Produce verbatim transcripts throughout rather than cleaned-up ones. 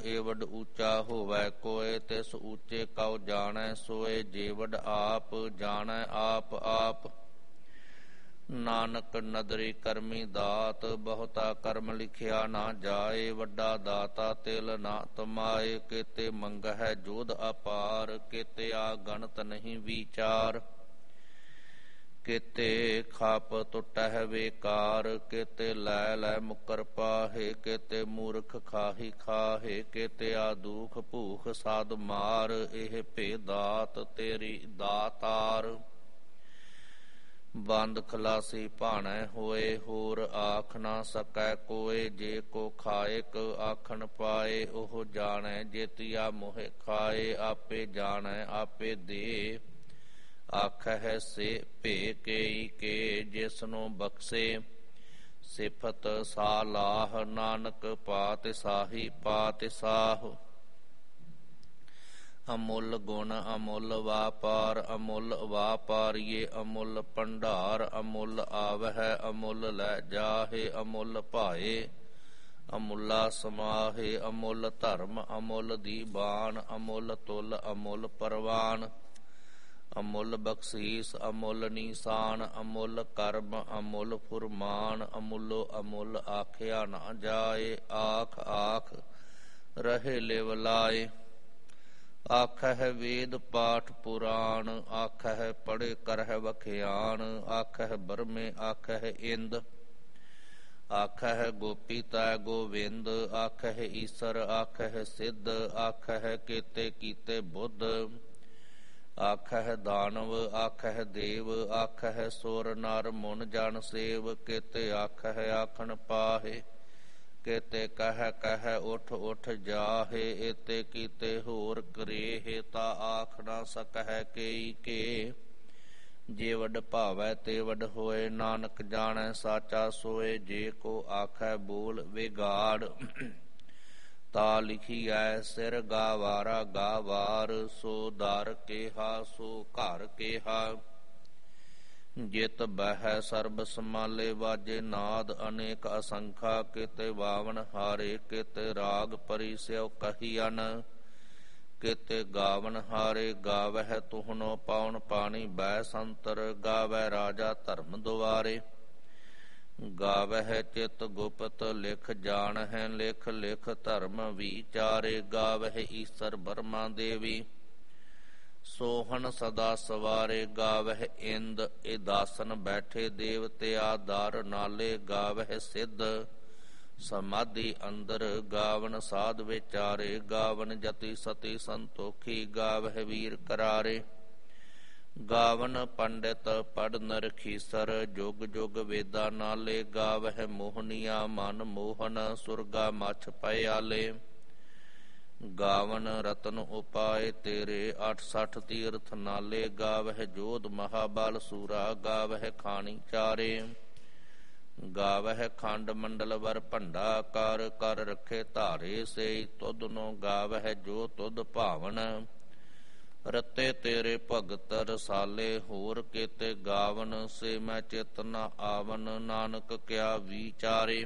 ਏਵਡ ਊਚਾ ਹੋਵੈ ਕੋਇ, ਤਿਸ ਊਚੇ ਕਉ ਜਾਣੈ ਸੋਇ, ਜੇਵਡ ਆਪ ਜਾਣੈ ਆਪ ਆਪ। ਨਾਨਕ ਨਦਰੀ ਕਰਮੀ ਦਾਤ, ਬਹੁਤਾ ਕਰਮ ਲਿਖਿਆ ਨਾ ਜਾਏ, ਵੱਡਾ ਦਾਤਾ ਤਿਲ ਨਾ ਤਮਾਏ। ਕੇਤੇ ਮੰਗਹਿ ਜੋਧ ਅਪਾਰ, ਕੇਤੇ ਆ ਗਣਤ ਨਹੀਂ ਵਿਚਾਰ। ਕੇਤੇ ਖਾਪ ਟੁਟਹਿ ਵੇਕਾਰ, ਕੇਤੇ ਲੈ ਲੈ ਮੁਕਰ ਪਾਹੇ। ਕੇਤੇ ਮੂਰਖ ਖਾਹੀ ਖਾਹੇ, ਕੇਤੇ ਆ ਦੁਖ ਭੂਖ ਸਾਧ ਮਾਰ। ਇਹ ਭੇ ਦਾਤ ਤੇਰੀ ਦਾਤਾਰ, ਬੰਦ ਖਲਾਸੀ ਭਾਣੈ ਹੋਏ, ਹੋਰ ਆਖ ਨਾ ਸਕੈ ਕੋਇ। ਜੇ ਕੋ ਖਾਇਕ ਆਖਣ ਪਾਏ, ਉਹ ਜਾਣੈ ਜੇਤੀਆ ਮੋਹਿ ਖਾਏ। ਆਪੇ ਜਾਣੈ ਆਪੇ ਦੇ, ਆਖਹਿ ਸੇ ਭੇ ਕੇਈ ਕੇ। ਜਿਸਨੂੰ ਬਖਸ਼ੇ ਸਿਫਤ ਸਾਲਾਹ, ਨਾਨਕ ਪਾਤਿ ਸਾਹੀ ਪਾਤਿ ਸਾਹ। ਅਮੁੱਲ ਗੁਣ ਅਮੁੱਲ ਵਾਪਾਰ, ਅਮੁੱਲ ਵਾਪਾਰੀਏ ਅਮੁੱਲ ਭੰਡਾਰ। ਅਮੁੱਲ ਆਵਹਿ ਅਮੁੱਲ ਲੈ ਜਾਹੇ, ਅਮੁੱਲ ਭਾਏ ਅਮੁੱਲਾ ਸਮਾਹੇ। ਅਮੁੱਲ ਧਰਮ ਅਮੁੱਲ ਦੀਵਾਨ, ਅਮੁੱਲ ਤੁਲ ਅਮੁੱਲ ਪਰਵਾਨ। ਅਮੁੱਲ ਬਖਸ਼ੀਸ ਅਮੁੱਲ ਨੀਸਾਨ, ਅਮੁੱਲ ਕਰਮ ਅਮੁੱਲ ਫੁਰਮਾਨ। ਅਮੁੱਲੋ ਅਮੁੱਲ ਆਖਿਆ ਨਾ ਜਾਏ, ਆਖ ਆਖ ਰਹੇ ਲਿਵ ਲਾਏ। ਆਖਹਿ ਵੇਦ ਪਾਠ ਪੁਰਾਣ, ਆਖਹਿ ਪੜ੍ਹੇ ਕਰਹਿ ਵਖਿਆਨ। ਆਖਹਿ ਬਰਮੇ ਆਖਹਿ ਇੰਦ, ਆਖਹਿ ਗੋਪੀ ਤੈ ਗੋਵਿੰਦ। ਆਖਹਿ ਈਸਰ ਆਖਹਿ ਸਿੱਧ, ਆਖਹਿ ਕੇਤੇ ਕੀਤੇ ਬੁੱਧ। ਆਖਹਿ ਦਾਨਵ ਆਖਹਿ ਦੇਵ, ਆਖਹਿ ਸੁਰ ਨਰ ਮੁਨ ਜਨ ਸੇਵ। ਕੇਤੇ ਆਖਹਿ ਆਖਣ ਪਾਹੇ, ਕੇਤੇ ਕਹਿ ਕਹਿ ਉਠ ਉਠ ਜਾਹੇ। ਏਤੇ ਕੀਤੇ ਹੋਰ ਕਰੇਹ, ਤਾ ਆਖ ਨਾ ਸਕਹਿ ਕੇਈ ਕੇ। ਜੇ ਵਡ ਭਾਵੈ ਤੇ ਵਡ ਹੋਏ, ਨਾਨਕ ਜਾਣੈ ਸਾਚਾ ਸੋਏ। ਜੇ ਕੋ ਆਖੈ ਬੋਲ ਵਿਗਾੜ, ਤਾ ਲਿਖੀਐ ਸਿਰ ਗਾਵਾਰਾ ਗਾਵਾਰ। ਸੋ ਦਰ ਕੇਹਾ ਸੋ ਘਰ ਕੇਹਾ, ਜਿਤ ਬਹਿ ਸਰਬ ਸਮਾਲੇ। ਵਾਜੇ ਨਾਦ ਅਨੇਕ ਅਸੰਖਾ, ਕੇਤੇ ਬਾਵਨ ਹਾਰੇ ਕੇਤੇ ਰਾਗ ਪਰੀ ਸਿਉ ਕਹੀਅਨ। ਕੇਤੇ ਗਾਵਨ ਹਾਰੇ ਗਾਵਹਿ ਤੁਹਨੋ ਪਾਉਣ ਪਾਣੀ ਬੈ ਸੰਤਰ। ਗਾਵੈ ਰਾਜਾ ਧਰਮ ਦੁਆਰੇ, ਗਾਵਹਿ ਚਿਤ ਗੁਪਤ ਲਿਖ ਜਾਣਹਿ। ਲਿਖ ਲਿਖ ਧਰਮ ਵਿਚਾਰੇ, ਗਾਵਹਿ ਈਸਰ ਬਰਮਾ ਦੇਵੀ। ਸੋਹਣ ਸਦਾ ਸਵਾਰੇ, ਗਾਵਹਿ ਇੰਦ ਇਹ ਦਾਸਨ ਬੈਠੇ ਦੇਵਤਿਆ ਦਰ ਨਾਲੇ। ਗਾਵਹਿ ਸਿੱਧ ਸਮਾਧੀ ਅੰਦਰ, ਗਾਵਨ ਸਾਧ ਵਿਚਾਰੇ। ਗਾਵਨ ਜਤੀ ਸਤੀ ਸੰਤੋਖੀ, ਗਾਵਹਿ ਵੀਰ ਕਰਾਰੇ। ਗਾਵਨ ਪੰਡਿਤ ਪੜ੍ਹ ਨਰਖੀਸਰ, ਜੁਗ ਜੁਗ ਵੇਦਾ ਨਾਲੇ। ਗਾਵਹਿ ਮੋਹਨੀਆ ਮਨ ਮੋਹਨ, ਸੁਰਗਾ ਮਛ ਪਿਆਲੇ। ਗਾਵਨ ਰਤਨ ਉਪਾਏ ਤੇਰੇ, ਅਠ ਸਠ ਤੀਰਥ ਨਾਲੇ। ਗਾਵਹਿ ਜੋਧ ਮਹਾਬਲ ਸੂਰਾ, ਗਾਵਹਿ ਖਾਣੀ ਚਾਰੇ। ਗਾਵਹਿ ਖੰਡ ਮੰਡਲ ਵਰ ਭੰਡਾ, ਕਰ ਕਰ ਰੱਖੇ ਧਾਰੇ ਸੇ। ਤੁਧ ਨੋ ਗਾਵਹਿ ਜੋ ਤੁਧ ਭਾਵਨ, ਰਤੇ ਤੇਰੇ ਭਗਤ ਰਸਾਲੇ। ਹੋਰ ਕੇਤੇ ਗਾਵਨ ਸੇ ਮੈਂ ਚਿਤ ਨ ਆਵਨ, ਨਾਨਕ ਕਿਆ ਵਿਚਾਰੇ।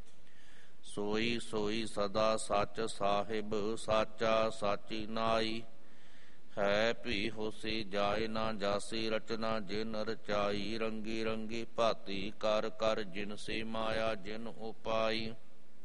ਸੋਈ ਸੋਈ ਸਦਾ ਸੱਚ ਸਾਹਿਬ, ਸਾਚਾ ਸਾਚੀ ਨਾਈ। ਹੈ ਭੀ ਹੋਸੀ ਜਾਏ ਨਾ ਜਾਸੀ, ਰਚਨਾ ਜਿਨ ਰਚਾਈ। ਰੰਗੀ ਰੰਗੀ ਭਾਤੀ ਕਰ ਕਰ, ਜਿਨਸੀ ਮਾਇਆ ਜਿਨ ਉਪਾਈ।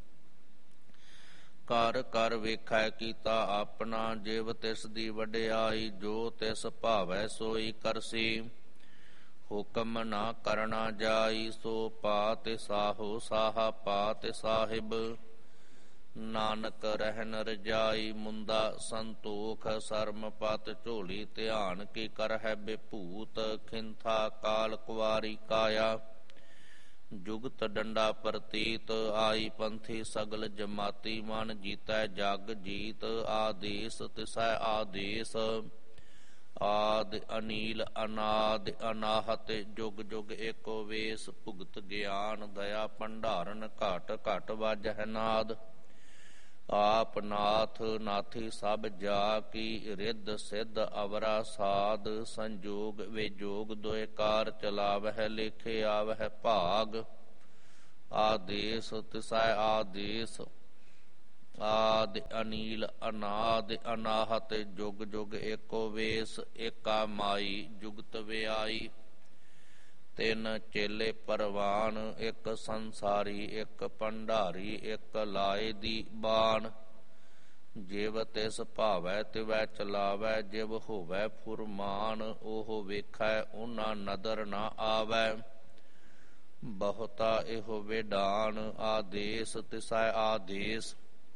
ਕਰ ਕਰ ਵੇਖੈ ਕੀਤਾ ਆਪਣਾ, ਜਿਵ ਤਿਸ ਦੀ ਵਡਿਆਈ। ਜੋ ਤਿਸ ਭਾਵੈ ਸੋਈ ਕਰਸੀ, ਹੁਕਮ ਨਾ ਕਰਨਾ ਜਾਈ। ਸੋ ਪਾਤਿ ਸਾਹੋ ਸਾਹਾ ਪਾਤਿ ਸਾਹਿਬ, ਨਾਨਕ ਰਹਿਨ ਰਜਾਈ। ਮੁੰਦਾ ਸੰਤੋਖ ਸਰਮ ਪਤ ਝੋਲੀ, ਧਿਆਨ ਕੀ ਕਰਹਿ ਬਿਭੂਤ। ਖਿੰਥਾ ਕਾਲ ਕੁਵਾਰੀ ਕਾਇਆ, ਜੁਗਤ ਡੰਡਾ ਪ੍ਰਤੀਤ। ਆਈ ਪੰਥੀ ਸਗਲ ਜਮਾਤੀ, ਮਨ ਜੀਤੈ ਜਗ ਜੀਤ। ਆਦੇਸ ਤਿਸੈ ਆਦੇਸ, ਆਦ ਅਨੀਲ ਅਨਾਦ ਅਨਾਹਤ। ਜੁਗ ਜੁਗ ਏਕੋ ਵੇਸ, ਭੁਗਤ ਗਿਆਨ ਦਇਆ ਭੰਡਾਰਨ। ਘਟ ਘਟ ਵਾਜਹਿ ਨਾਦ, ਆਪ ਨਾਥ ਨਾਥੀ ਸਭ ਜਾ ਕੀ। ਰਿੱਧ ਸਿੱਧ ਅਵਰਾ ਸਾਧ, ਸੰਜੋਗ ਵਿਜੋਗ ਦੁਇ ਕਾਰ। ਚਲਾਵਹਿ ਲੇਖੇ ਆਵਹਿ ਭਾਗ, ਆਦੇਸ ਤਿਸੈ ਆਦੇਸ। ਆਦਿ ਅਨੀਲ ਅਨਾਦਿ ਅਨਾਹਤ ਜੁਗ ਜੁਗ ਏਕੋ ਵੇਸ। ਏਕਾ ਮਾਈ ਜੁਗਤ ਵਿਆਈ ਤਿੰਨ ਚੇਲੇ ਪਰਵਾਨ। ਇੱਕ ਸੰਸਾਰੀ ਇੱਕ ਭੰਡਾਰੀ ਇੱਕ ਲਾਏ ਦੀ ਬਾਣ। ਜਿਵ ਤਿਸ ਭਾਵੈ ਤਿਵੈ ਚਲਾਵੈ ਜਿਵ ਹੋਵੈ ਫੁਰਮਾਨ। ਉਹ ਵੇਖੈ ਉਹਨਾਂ ਨਦਰ ਨਾ ਆਵੈ ਬਹੁਤਾ ਇਹੋ ਵਿਡਾਨ। ਆਦੇਸ ਤਿਸੈ ਆਦੇਸ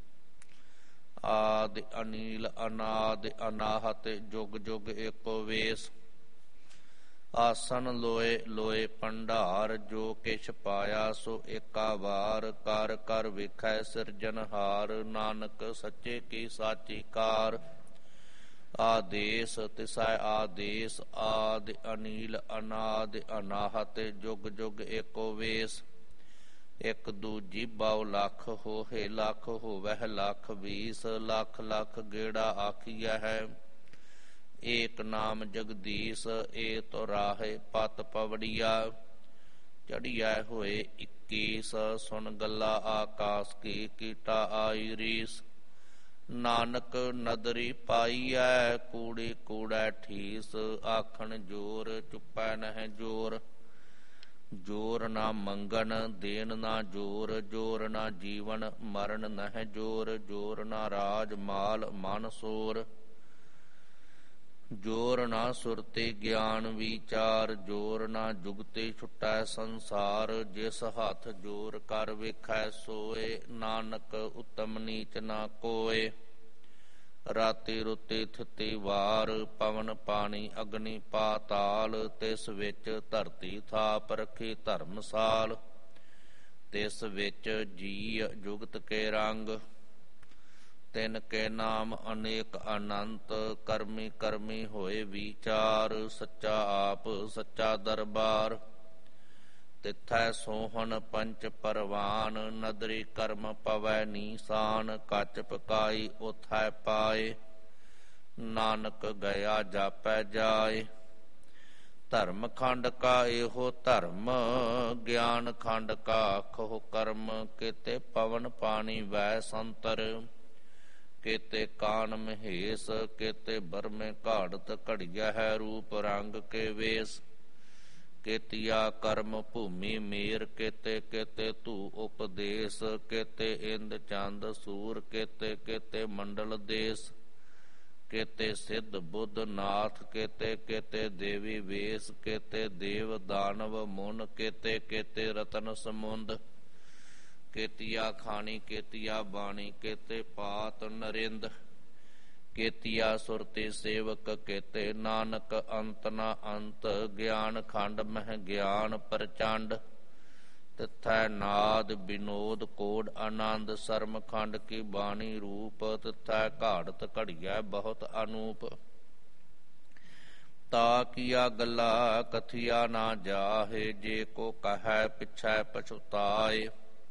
ਆਦਿ ਅਨੀਲ ਅਨਾਦਿ ਅਨਾਹਤ ਜੁਗ ਜੁਗ ਏਕੋ ਵੇਸ। ਆਸਨ ਲੋਏ ਲੋਏ ਭੰਡਾਰ ਜੋ ਕਿਛ ਪਾਇਆ ਸੋ ਏਕਾ ਵਾਰ। ਕਰ ਕਰ ਵੇਖੈ ਸਿਰਜਨਹਾਰ ਨਾਨਕ ਸੱਚੇ ਕੀ ਸਾਚੀ ਕਾਰ। ਆਦੇਸ ਤਿਸੈ ਆਦੇਸ ਆਦਿ ਅਨੀਲ ਅਨਾਦਿ ਅਨਾਹਤ ਜੁਗ ਜੁਗ ਏਕੋ ਵੇਸ। ਇੱਕ ਦੂਜੀ ਬਾਉ ਲੱਖ ਹੋਏ ਲੱਖ ਹੋਵੈ ਲੱਖ ਵੀਸ। ਲੱਖ ਲੱਖ ਗੇੜਾ ਆਖੀਆ ਹੈ ਏਕ ਨਾਮ ਜਗਦੀਸ਼। ਏ ਤੋ ਰਾਹੇ ਪਤ ਪਵੜੀਆ ਚੜੀਐ ਹੋਏ ਇੱਕੀਸ। ਸੁਣ ਗੱਲਾ ਆਕਾਸ ਕੀ ਕੀਟਾ ਆਈ ਰੀਸ। ਨਾਨਕ ਨਦਰੀ ਪਾਈਐ ਕੂੜੀ ਕੂੜੈ ਠੀਸ। ਆਖਣ ਜੋਰ ਚੁੱਪੈ ਨਹਿ ਜੋਰ ਜੋਰ ਨਾ ਮੰਗਣ ਦੇਨ ਨਾ ਜੋਰ। ਜੋਰ ਨਾ ਜੀਵਨ ਮਰਨ ਨਹਿ ਜੋਰ। ਜੋਰ ਨਾ ਰਾਜ ਮਾਲ ਮਨ ਸੋਰ। ਜੋਰ ਨਾ ਸੁਰਤੀ ਗਿਆਨ ਵਿਚਾਰ। ਜੋਰ ਨਾ ਜੁਗਤੀ ਛੁਟੈ ਸੰਸਾਰ। ਜਿਸ ਹੱਥ ਜੋਰ ਕਰ ਵੇਖੈ ਸੋਏ ਨਾਨਕ ਉਤਮ ਨੀਚ ਨਾ ਕੋਏ। ਰਾਤੀ ਰੁਤੀ ਥਿਤੀ ਵਾਰ ਪਵਨ ਪਾਣੀ ਅਗਨੀ ਪਾਤਾਲ। ਤਿਸ ਵਿੱਚ ਧਰਤੀ ਥਾਪ ਰੱਖੀ ਧਰਮਸਾਲ। ਤਿਸ ਵਿੱਚ ਜੀ ਜੁਗਤ ਕੇ ਰੰਗ ਤਿਨ ਕੇ ਨਾਮ ਅਨੇਕ ਅਨੰਤ। ਕਰਮੀ ਕਰਮੀ ਹੋਏ ਵਿਚਾਰ ਸੱਚਾ ਆਪ ਸੱਚਾ ਦਰਬਾਰ। ਤਿਥੈ ਸੋਹਣ ਪੰਚ ਪਰਵਾਨ ਨਦਰੀ ਕਰਮ ਪਵੈ ਨੀਸਾਨ। ਕੱਚ ਪਕਾਈ ਉਥੈ ਪਾਏ ਨਾਨਕ ਗਿਆ ਜਾਪੈ ਜਾਏ। ਧਰਮ ਖੰਡ ਕਾ ਇਹੋ ਧਰਮ ਗਿਆਨ ਖੰਡ ਕਾ ਆਖੋ ਕਰਮ। ਕਿਤੇ ਪਵਨ ਪਾਣੀ ਵੈ ਸੰਤਰ ਕਿਤੇ ਕਾਨ ਮਹੇਸ਼। ਕਿਤੇ ਬਰਮੇ ਘਾੜਤ ਘੜੀਆ ਹੈ ਰੂਪ ਰੰਗ ਕੇ ਵੇਸ। ਕੇਤੀਆ ਕਰਮ ਭੂਮੀ ਮੇਰ ਕੇਤੇ ਕੇਤੇ ਧੂ ਉਪਦੇਸ। ਕੇਤੇ ਇੰਦ ਚੰਦ ਸੂਰ ਕੇਤੇ ਕੇਤੇ ਮੰਡਲ ਦੇਸ। ਕੇਤੇ ਸਿੱਧ ਬੁੱਧ ਨਾਥ ਕੇਤੇ ਕੇਤੇ ਦੇਵੀ ਵੇਸ। ਕੇਤੇ ਦੇਵ ਦਾਨਵ ਮੁਨ ਕੇਤੇ ਕੇਤੇ ਰਤਨ ਸਮੁੰਦ। ਕੇਤੀਆ ਖਾਣੀ ਕੇਤੀਆ ਬਾਣੀ ਕੇਤੇ ਪਾਤ ਨਰਿੰਦ। ਕੇਤੀਆ ਸੁਰਤੀ ਸੇਵਕ ਕੇਤੇ ਨਾਨਕ ਅੰਤ ਨਾ ਅੰਤ। ਗਿਆਨ ਖੰਡ ਮਹਿ ਗਿਆਨ ਪ੍ਰਚੰਡ ਤਿਥੈ ਨਾਦ ਵਿਨੋਦ ਕੋਡ ਆਨੰਦ। ਸਰਮ ਖੰਡ ਕੀ ਬਾਣੀ ਰੂਪ ਤਿਥੈ ਘਾੜਤ ਘੜੀਐ ਬਹੁਤ ਅਨੂਪ। ਤਾ ਕੀਆ ਗੱਲਾ ਕਥਿਆ ਨਾ ਜਾਹੇ ਜੇ ਕੋ ਕਹੈ ਪਿਛੈ ਪਛੁਤਾਏ।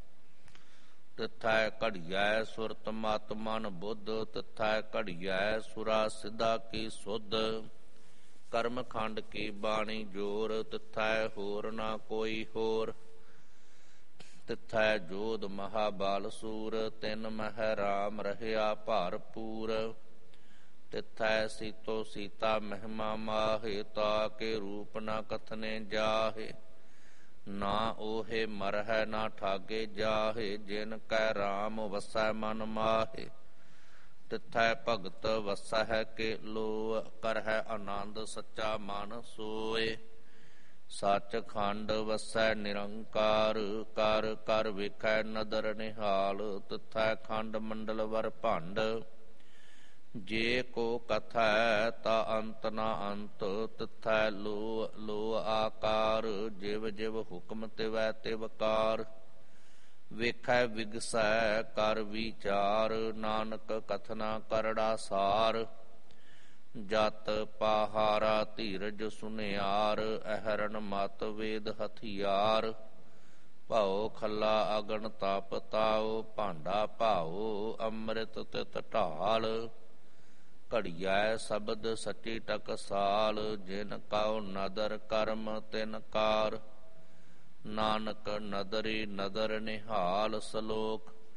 ਤਿਥੈ ਘੜੀਐ ਸੁਰਤ ਮਤ ਮਨ ਬੁੱਧ। ਤਿਥੈ ਘੜੀਐ ਸੁਰਾ ਸਿੱਧਾ ਕੀ ਸੁਧ। ਕਰਮ ਖੰਡ ਕੀ ਬਾਣੀ ਜੋਰ ਤਿਥੈ ਹੋਰ ਨਾ ਕੋਈ ਹੋਰ। ਤਿਥੈ ਜੋਧ ਮਹਾਬਾਲ ਸੂਰ ਤਿਨ ਮਹਿ ਰਾਮ ਰਹਿਆ ਭਰਪੂਰ। ਤਿਥੈ ਸੀਤੋ ਸੀਤਾ ਮਹਿਮਾ ਮਾਹੇ ਤਾ ਕੇ ਰੂਪ ਨਾ ਕਥਨੇ ਜਾਹੇ। ਨਾ ਓਹੇ ਮਰਹਿ ਨਾ ਠਾਗੇ ਜਾਹੇ ਜਿਨ ਕੈ ਰਾਮ ਵਸੈ ਮਨ ਮਾਹੇ। ਤਿਥੈ ਭਗਤ ਵਸਹਿ ਕੇ ਲੋ ਕਰਹਿ ਆਨੰਦ ਸੱਚਾ ਮਨ ਸੋਏ। ਸੱਚ ਖੰਡ ਵਸੈ ਨਿਰੰਕਾਰ ਕਰ ਕਰ ਵੇਖੈ ਨਦਰ ਨਿਹਾਲ। ਤਿਥੈ ਖੰਡ ਮੰਡਲ ਵਰ ਭੰਡ ਜੇ ਕੋ ਕਥੈ ਤਾ ਅੰਤ ਨਾ ਅੰਤ। ਤਿਥੈ ਲੋ ਲੋ ਆਕਾਰ ਜਿਵ ਜਿਵ ਹੁਕਮ ਤਿਵੈ ਤਿਵ ਕਾਰ। ਵੇਖੈ ਵਿਗਸੈ ਕਰ ਵਿਚਾਰ ਨਾਨਕ ਕਥਨਾ ਕਰੜਾ ਸਾਰ। ਜਤ ਪਾਹਾਰਾ ਧੀਰਜ ਸੁਨਿਆਰ ਅਹਰਨ ਮਤ ਵੇਦ ਹਥਿਆਰ। ਭਉ ਖੱਲਾ ਅਗਨ ਤਪ ਤਾਉ ਭਾਂਡਾ ਭਾਉ ਅੰਮ੍ਰਿਤ ਤਿਤ ਢਾਲ। ਘੜੀਐ ਸ਼ਬਦ ਸੱਚੀ ਟਕਸਾਲ ਜਿਨ ਕਉ ਨਦਰ ਕਰਮ ਤਿਨ ਕਾਰ। ਨਾਨਕ ਨਦਰੀ ਨਦਰ ਨਿਹਾਲ ਸਲੋਕ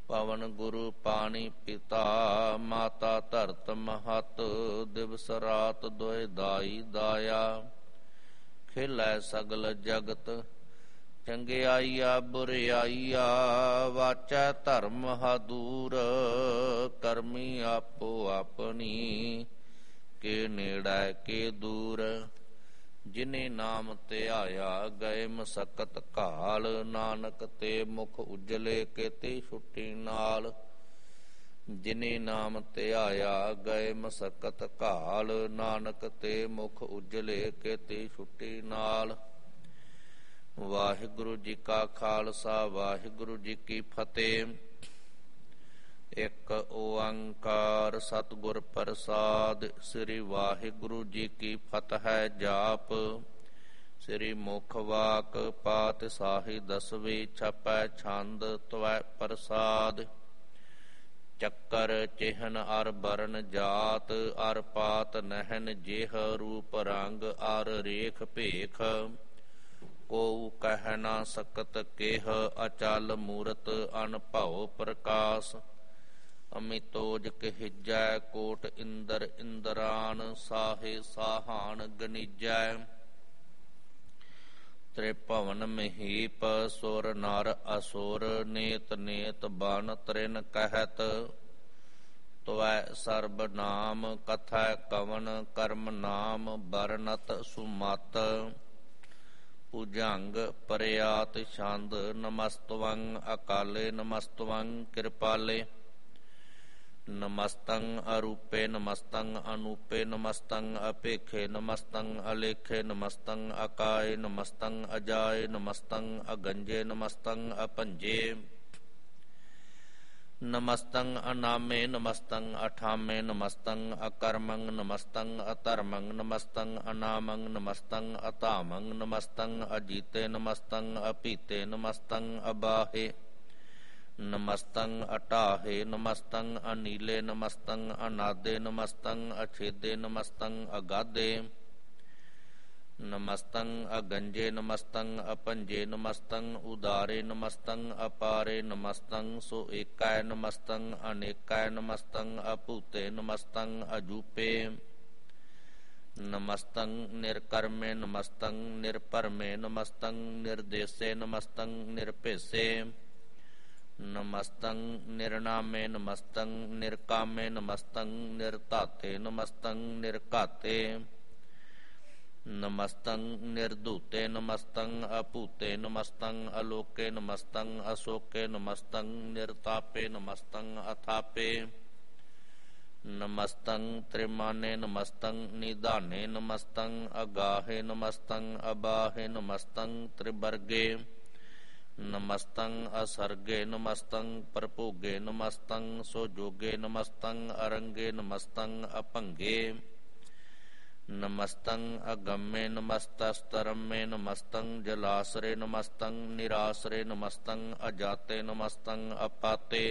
ਪਵਨ ਗੁਰੂ ਪਾਣੀ ਪਿਤਾ ਮਾਤਾ ਧਰਤ ਮਹਤ ਦਿਵਸ ਰਾਤ ਦੋਇ ਦਾਈ ਦਾਇਆ ਖੇਲੈ ਸਗਲ ਜਗਤ ਚੰਗਿਆਈਆ ਬੁਰਿਆਈਆ ਵਾਚੈ ਧਰਮ ਹਾਦੂਰ ਕਰਮੀ ਆਪੋ ਆਪਣੀ ਕੇ ਨੇੜੈ ਕੇ ਦੂਰ ਜਿਨੇ ਨਾਮ ਧਿਆਇਆ ਗਏ ਮਸਕਤ ਘਾਲ ਨਾਨਕ ਤੇ ਮੁਖ ਉਜਲੇ ਕੇਤੀ ਛੁੱਟੀ ਨਾਲ ਜਿਨੇ ਨਾਮ ਧਿਆਇਆ ਗਏ ਮਸਕਤ ਘਾਲ ਨਾਨਕ ਤੇ ਮੁਖ ਉਜਲੇ ਕੇਤੀ ਛੁੱਟੀ ਨਾਲ। ਵਾਹਿਗੁਰੂ ਜੀ ਕਾ ਖਾਲਸਾ ਵਾਹਿਗੁਰੂ ਜੀ ਕੀ ਫਤਿਹ। ਇੱਕ ਓੰਕਾਰ ਸਤਿਗੁਰ ਪ੍ਰਸਾਦਿ। ਸ੍ਰੀ ਵਾਹਿਗੁਰੂ ਜੀ ਕੀ ਫਤਿਹ ਜਾਪ। ਸ੍ਰੀ ਮੁਖ ਵਾਕ ਪਾਤਿ ਸਾਹੀ ਦਸਵੇਂ ਛਪੈ ਛੰਦ ਤਵੈ ਪ੍ਰਸਾਦਿ। ਚੱਕਰ ਚਿਹਨ ਅਰ ਬਰਨ ਜਾਤ ਅਰ ਪਾਤ ਨਹਿਨ ਜਿਹ ਰੂਪ ਰੰਗ ਅਰ ਰੇਖ ਭੇਖ ਕੋ ਕਹਿ ਨਾ ਸਕਤ ਕੇਹ ਅਚਲ ਮੂਰਤ ਅਨਭਉ ਪ੍ਰਕਾਸ਼ ਅਮਿਤੋਜ ਕਹਿਜੈ ਕੋਟ ਇੰਦਰ ਇੰਦਰਾਨ ਸਾਹੇ ਸਾਹਾਨ ਗਨੀਜੈ ਤ੍ਰਿਭਵਨ ਮਹੀਪ ਸੁਰ ਨਰ ਅਸੁਰ ਨੇਤ ਨੇਤ ਬਨ ਤ੍ਰਿਨ ਕਹਿਤ ਤਵੈ ਸਰਬ ਨਾਮ ਕਥੈ ਕਵਨ ਕਰਮ ਨਾਮ ਬਰਨਤ ਸੁਮਤ ਭੁਜੰਗ ਪਰਿਆਤ ਛੰਦ ਨਮਸਤਵੰ ਅਕਾਲੇ ਨਮਸਤਵੰ ਕਿਰਪਾਲੇ ਨਮਸਤੰ ਅਰੂਪੇ ਨਮਸਤੰ ਅਨੂਪੇ ਨਮਸਤੰ ਅਪੇਖੇ ਨਮਸਤੰ ਅਲੇਖੇ ਨਮਸਤੰ ਅਕਾਏ ਨਮਸਤੰ ਅਜਾਏ ਨਮਸਤੰ ਅਗੰਜੇ ਨਮਸਤੰ ਅਪੰਜੇ ਨਮਸਤੰ ਅਨਾਮੇ ਨਮਸਤੰ ਅਠਾਮੇ ਨਮਸਤੰ ਅਕਰਮੰ ਨਮਸਤੰ ਅਧਰਮੰ ਨਮਸਤੰ ਅਨਾਮੰ ਨਮਸਤੰ ਅਧਾਮੰ ਨਮਸਤੰ ਅਜੀਤੇ ਨਮਸਤੰ ਅਪੀਤੇ ਨਮਸਤੰ ਅਬਾਹੇ ਨਮਸਤੰ ਅਟਾਹੇ ਨਮਸਤੰ ਅਨੀਲੇ ਨਮਸਤੰ ਅਨਾਦੇ ਨਮਸਤੰ ਅਛੇਦੇ ਨਮਸਤੰ ਅਗਾਧੇ ਨਮਸਤੰ ਅਗੰਜੇ ਨਮਸਤੰ ਅਪੰਜੇ ਨਮਸਤੰ ਉਦਾਰੇ ਨਮਸਤੰ ਅਪਾਰੇ ਨਮਸਤੰ ਸੋ ਏਕੈ ਨਮਸਤੰ ਅਨੇਕੈ ਨਮਸਤੰ ਅਭੂਤੇ ਨਮਸਤੰ ਅਜੂਪੇ ਨਮਸਤੰ ਨਿਰਕਰਮੇ ਨਮਸਤੰ ਨਿਰਪਰਮੇ ਨਮਸਤੰ ਨਿਰਦੇਸੇ ਨਮਸਤੰ ਨਿਰਭੇਸੇ ਨਮਸਤੰ ਨਿਰਨਾਮੇ ਨਮਸਤੰ ਨਿਰਕਾਮੇ ਨਮਸਤੰ ਨਿਰਧਾਤੇ ਨਮਸਤੰ ਨਿਰਘਾਤੇ ਨਮਸਤੰ ਨਿਰਧੂਤੇ ਨਮਸਤੰ ਅਭੂਤੇ ਨਮਸਤੰ ਅਲੋਕੇ ਨਮਸਤੰ ਅਸੋਕੇ ਨਮਸਤੰ ਨਿਰਤਾਪੇ ਨਮਸਤੰ ਅਥਾਪੇ ਨਮਸਤੰ ਤ੍ਰਿਮਾਨੇ ਨਮਸਤੰ ਨਿਧਾਨੇ ਨਮਸਤੰ ਅਗਾਹੇ ਨਮਸਤੰ ਅਬਾਹੇ ਨਮਸਤੰ ਤ੍ਰਿਵਰਗੇ ਨਮਸਤੰ ਅਸਰਗੇ ਨਮਸਤੰ ਪਰਭੋਗੇ ਨਮਸਤੰ ਸੋਜੋਗੇ ਨਮਸਤੰ ਅਰੰਗੇ ਨਮਸਤੰ ਅਭੰਗੇ ਨਮਸਤੰ ਅਗੰਮੇ ਨਮਸਤਸਤਰਮੇ ਨਮਸਤੰ ਜਲਾਸਰੇ ਨਮਸਤੰ ਨਿਰਾਸਰੇ ਨਮਸਤੰ ਅਜਾਤੇ ਨਮਸਤੰ ਅਪਾਤੇ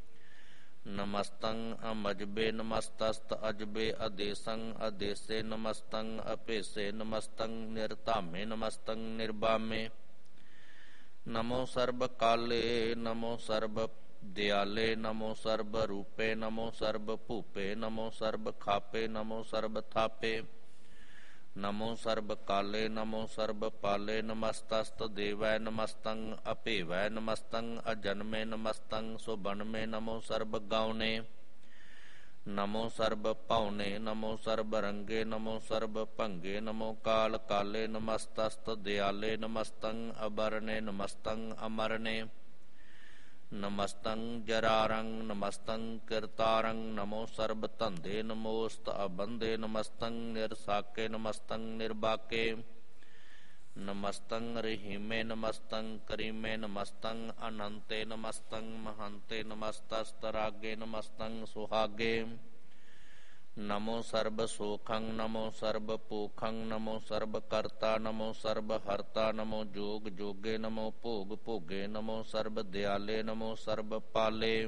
ਨਮਸਤੰ ਅਮਜਬੇ ਨਮਸਤਸਤ ਅਜਬੇ ਅਦੇਸੰ ਅਦੇਸੇ ਨਮਸਤੰ ਅਭੇਸੇ ਨਮਸਤੰ ਨਿਰਧਾਮੇ ਨਮਸਤੰ ਨਿਰਬਾਮੇ ਨਮੋ ਸਰਬ ਕਾਲੇ ਨਮੋ ਸਰਬ ਦਿਆਲੇ ਨਮੋ ਸਰਬ ਰੂਪੇ ਨਮੋ ਸਰਬ ਭੂਪੇ ਨਮੋ ਸਰਬ ਖਾਪੇ ਨਮੋ ਸਰਬ ਥਾਪੇ ਨਮੋ ਸਰਬ ਕਾਲੇ ਨਮੋ ਸਰਬ ਪਾਲੇ ਨਮਸਤਸਤ ਦੇਵੈ ਨਮਸਤੰ ਅਭੇਵੈ ਨਮਸਤੰ ਅਜਨਮੇ ਨਮਸਤੰ ਸੁਬਨਮੇ ਨਮੋ ਸਰਬ ਗਾਉਨੇ ਨਮੋ ਸਰਬ ਭਾਉਨੇ ਨਮੋ ਸਰਬ ਰੰਗੇ ਨਮੋ ਸਰਬ ਭੰਗੇ ਨਮੋ ਕਾਲ ਕਾਲੇ ਨਮਸਤਸਤ ਦਿਆਲੇ ਨਮਸਤੰ ਅਬਰਨੇ ਨਮਸਤੰ ਅਮਰਨੇ ਨਮਸਤੰ ਜਰਾਰੰ ਨਮਸਤੰ ਕਿਰਤਾਰੰ ਨਮੋ ਸਰਬ ਧੰਦੇ ਨਮੋਸਤ ਅਬੰਦੇ ਨਮਸਤੰ ਨਿਰਸਾਕੇ ਨਮਸਤੰ ਨਿਰਬਾਕੇ ਨਮਸਤੰ ਰਹੀਮੇ ਨਮਸਤੰ ਕਰੀਮੇ ਨਮਸਤੰ ਅਨੰਤੇ ਨਮਸਤੰ ਮਹੰਤੇ ਨਮਸਤਸਤਰਾਗੇ ਨਮਸਤੰ ਸੁਹਾਗੇ ਨਮੋ ਸਰਬ ਸੋਖੰ ਨਮੋ ਸਰਬ ਪੋਖੰ ਨਮੋ ਸਰਬ ਕਰਤਾ ਨਮੋ ਸਰਬ ਹਰਤਾ ਨਮੋ ਜੋਗ ਜੋਗੇ ਨਮੋ ਭੋਗ ਭੋਗੇ ਨਮੋ ਸਰਬ ਦਿਆਲੇ ਨਮੋ ਸਰਬ ਪਾਲੇ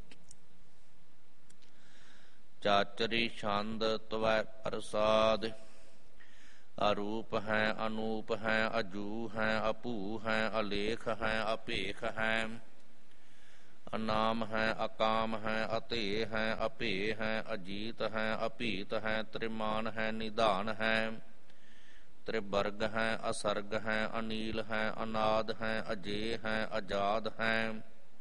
ਚਾਚਰੀ ਛੰਦ ਤਵੈ ਪ੍ਰਸਾਦ ਅਰੂਪ ਹੈ ਅਨੂਪ ਹੈ ਅਜੂ ਹੈ ਅਭੂ ਹੈ ਅਲੇਖ ਹੈ ਅਭੇਖ ਹੈ ਅਨਾਮ ਹੈ, ਅਕਾਮ ਹੈ, ਅਤੇਹ ਹੈ, ਅਭੇ ਹੈ, ਅਜੀਤ ਹੈ, ਅਭੀਤ ਹੈ, ਤ੍ਰਿਮਾਨ ਹੈ, ਨਿਧਾਨ ਹੈ, ਤ੍ਰਿਵਰਗ ਹੈ, ਅਸਰਗ ਹੈ, ਅਨੀਲ ਹੈ, ਅਨਾਦ ਹੈ, ਅਜੇ ਹੈ, ਅਜਾਦ ਹੈ,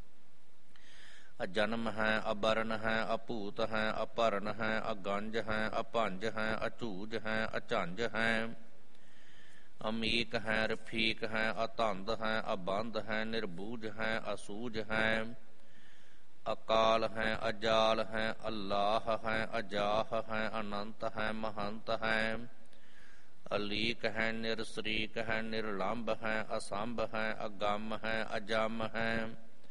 ਅਜਨਮ ਹੈ, ਅਬਰਨ ਹੈ, ਅਭੂਤ ਹੈ, ਅਪਰਨ ਹੈ, ਅਗੰਜ ਹੈ, ਅਭੰਜ ਹੈ, ਅਝੂਜ ਹੈ, ਅਝੰਜ ਹੈ, ਅਮੀਕ ਹੈ, ਰਫੀਕ ਹੈ, ਅਤੰਦ ਹੈ, ਅਬੰਧ ਹੈ, ਨਿਰਬੂਜ ਹੈ, ਅਸੂਜ ਹੈ, ਅਕਾਲ ਹੈ, ਅਜਾਲ ਹੈ, ਅੱਲਾਹ ਹੈ, ਅਜਾਹ ਹੈ, ਅਨੰਤ ਹੈ, ਮਹੰਤ ਹੈ, ਅਲੀਕ ਹੈ, ਨਿਰਸਰੀਕ ਹੈ, ਨਿਰਲੰਭ ਹੈ, ਅਸੰਭ ਹੈ, ਅਗੰਮ ਹੈ, ਅਜਮ ਹੈ,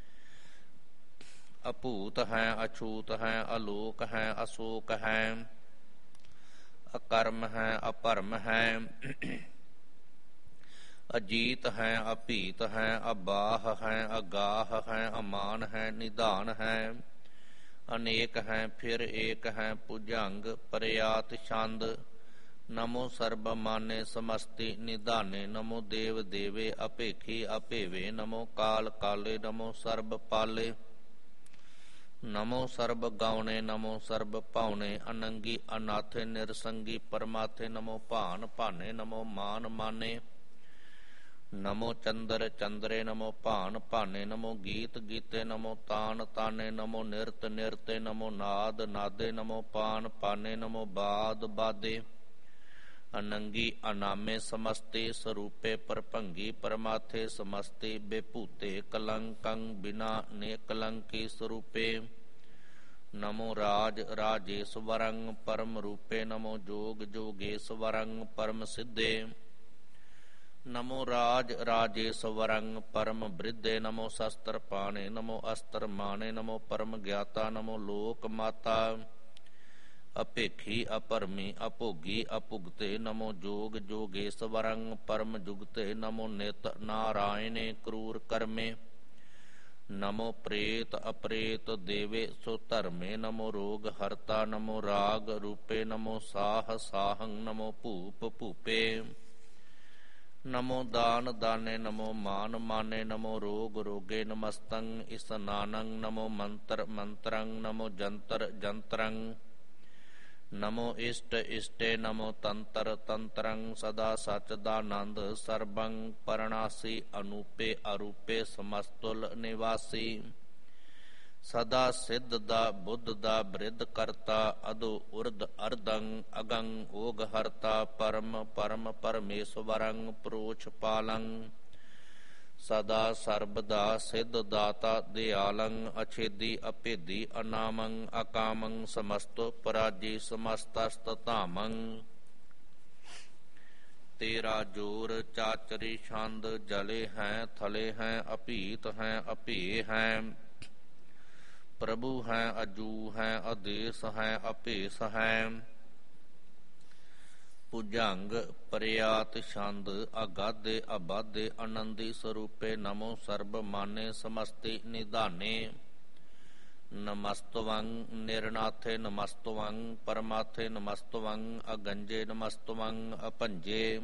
ਅਭੂਤ ਹੈ, ਅਛੂਤ ਹੈ, ਅਲੋਕ ਹੈ, ਅਸ਼ੋਕ ਹੈ, ਅਕਰਮ ਹੈ, ਅਪਰਮ ਹੈ, ਅਜੀਤ ਹੈ, ਅਭੀਤ ਹੈ, ਅਬਾਹ ਹੈ, ਅਗਾਹ ਹੈ, ਅਮਾਨ ਹੈ, ਨਿਧਾਨ ਹੈ, ਅਨੇਕ ਹੈ, ਫਿਰ ਏਕ ਹੈ, ਭੁਜੰਗ ਪਰਿਆਤ ਛੰਦ। ਨਮੋ ਸਰਬ ਮਾਨੇ ਸਮਸਤੀ ਨਿਧਾਨੇ, ਨਮੋ ਦੇਵ ਦੇਵੇ ਅਭੇਖੀ ਅਭੇਵੇ, ਨਮੋ ਕਾਲ ਕਾਲੇ, ਨਮੋ ਸਰਬ ਪਾਲੇ, ਨਮੋ ਸਰਬ ਗਾਉਣੇ, ਨਮੋ ਸਰਬ ਭਾਉਣੇ, ਅਨੰਗੀ ਅਨਾਥੇ ਨਿਰਸੰਗੀ ਪਰਮਾਥੇ, ਨਮੋ ਭਾਨ ਭਾਨੇ, ਨਮੋ ਮਾਨ ਮਾਨੇ, ਨਮੋ ਚੰਦਰ ਚੰਦਰੇ, ਨਮੋ ਭਾਨ ਭਾਨੇ, ਨਮੋ ਗੀਤ ਗੀਤੇ, ਨਮੋ ਤਾਨ ਤਾਨੇ, ਨਮੋ ਨਿਰਤ ਨਿਰਤੇ, ਨਮੋ ਨਾਦ ਨਾਦੇ, ਨਮੋ ਪਾਨ ਪਾਨੇ, ਨਮੋ ਬਾਦ ਬਾਦੇ, ਅਨੰਗੀ ਅਨਾਮੇ ਸਮਸਤੇ, ਸਰੂਪੇ ਪਰਭੰਗੀ ਪਰਮਾਥੇ, ਸਮਸਤੇ ਬੇਭੂਤੇ ਕਲੰਕੰ ਬਿਨਾ ਨੇ ਕਲੰਕੀ ਸਰੂਪੇ, ਨਮੋ ਰਾਜ ਰਾਜੇਸ਼ਵਰੰ ਪਰਮ ਰੂਪੇ, ਨਮੋ ਜੋਗ ਜੋਗੇਸ਼ਵਰੰ ਪਰਮ ਸਿੱਧੇ, ਨਮੋ ਰਾਜ ਰਾਜੇਸ਼ਵਰੰ ਪਰਮ ਬ੍ਰਿਧੇ, ਨਮੋ ਸ਼ਸਤਰ ਪਾਣੇ, ਨਮੋ ਅਸਤਰ ਮਾਣੇ, ਨਮੋ ਪਰਮ ਗਿਆਤਾ, ਨਮੋ ਲੋਕ ਮਾਤਾ, ਅਭੇਖੀ ਅਪਰਮੀ ਅਭੋਗੀ ਅਭੁਗਤੇ, ਨਮੋ ਜੋਗ ਜੋਗੇਸ਼ਵਰੰ ਪਰਮ ਜੁਗਤੇ, ਨਮੋ ਨਿਤ ਨਾਰਾਇਣੇ ਕਰੂਰ ਕਰਮੇ, ਨਮੋ ਪ੍ਰੇਤ ਅਪ੍ਰੇਤ ਦੇਵੇ ਸੋ ਧਰਮੇ, ਨਮੋ ਰੋਗ ਹਰਤਾ, ਨਮੋ ਰਾਗ ਰੂਪੇ, ਨਮੋ ਸਾਹ ਸਾਹੰ, ਨਮੋ ਭੂਪ ਭੂਪੇ, ਨਮੋ ਦਾਨ ਦਾਨੇ, ਨਮੋ ਮਾਨ ਮਾਨੇ, ਨਮੋ ਰੋਗ ਰੋਗੇ, ਨਮਸਤੰ ਇਸਨਾਨੰ, ਨਮੋ ਮੰਤਰ ਮੰਤਰੰ, ਨਮੋ ਜੰਤਰ ਜੰਤਰੰ, ਨਮੋ ਇਸ਼ਟ ਇਸ਼ਟੇ, ਨਮੋ ਤੰਤਰ ਤੰਤਰੰ, ਸਦਾ ਸਚ ਦਾਨੰਦ ਸਰਬੰ ਪਰਣਾਸੀ, ਅਨੂਪੇ ਅਰੂਪੇ ਸਮਸਤੁਲ ਨਿਵਾਸੀ, ਸਦਾ ਸਿੱਧ ਦਾ ਬੁੱਧ ਦਾ ਬ੍ਰਿਧ ਕਰਤਾ, ਅਦੋ ਉਰਧ ਅਰਧੰ ਅਗੰ ਓਗ ਹਰਤਾ, ਪਰਮ ਪਰਮ ਪਰਮੇਸ਼ਵਰੰ ਪ੍ਰੋਛ ਪਾਲੰ, ਸਦਾ ਸਰਬਦਾ ਸਿੱਧ ਦਾਤਾ ਦਿਆਲੰ, ਅਛੇਦੀ ਅਭੇਦੀ ਅਨਾਮੰ ਅਕਾਮੰ, ਸਮਸਤੋ ਪਰਾਜੀ ਸਮਸਤਸਤ ਧਾਮੰ, ਤੇਰਾ ਜੋਰ ਚਾਚਰੀ ਛੰਦ, ਜਲੇ ਹੈ ਥਲੇ ਹੈ, ਅਭੀਤ ਹੈ ਅਭੇ ਹੈ, ਪ੍ਰਭੂ ਹੈ ਅਜੂ ਹੈ, ਅਦੇਸ ਹੈ ਅਭੇਸ ਹੈ, ਭੁਜੰਗ ਪਰਿਆਤ ਛੰਦ, ਅਗਾਧੇ ਅਬਾਧੇ ਆਨੰਦੀ ਸਰੂਪੇ, ਨਮੋ ਸਰਬ ਮਾਨੇ ਸਮਸਤੀ ਨਿਧਾਨੇ, ਨਮਸਤਵੰ ਨਿਰਨਾਥੇ, ਨਮਸਤਵੰ ਪਰਮਾਥੇ, ਨਮਸਤਵੰ ਅਗੰਜੇ, ਨਮਸਤਵੰ ਅਭੰਜੇ,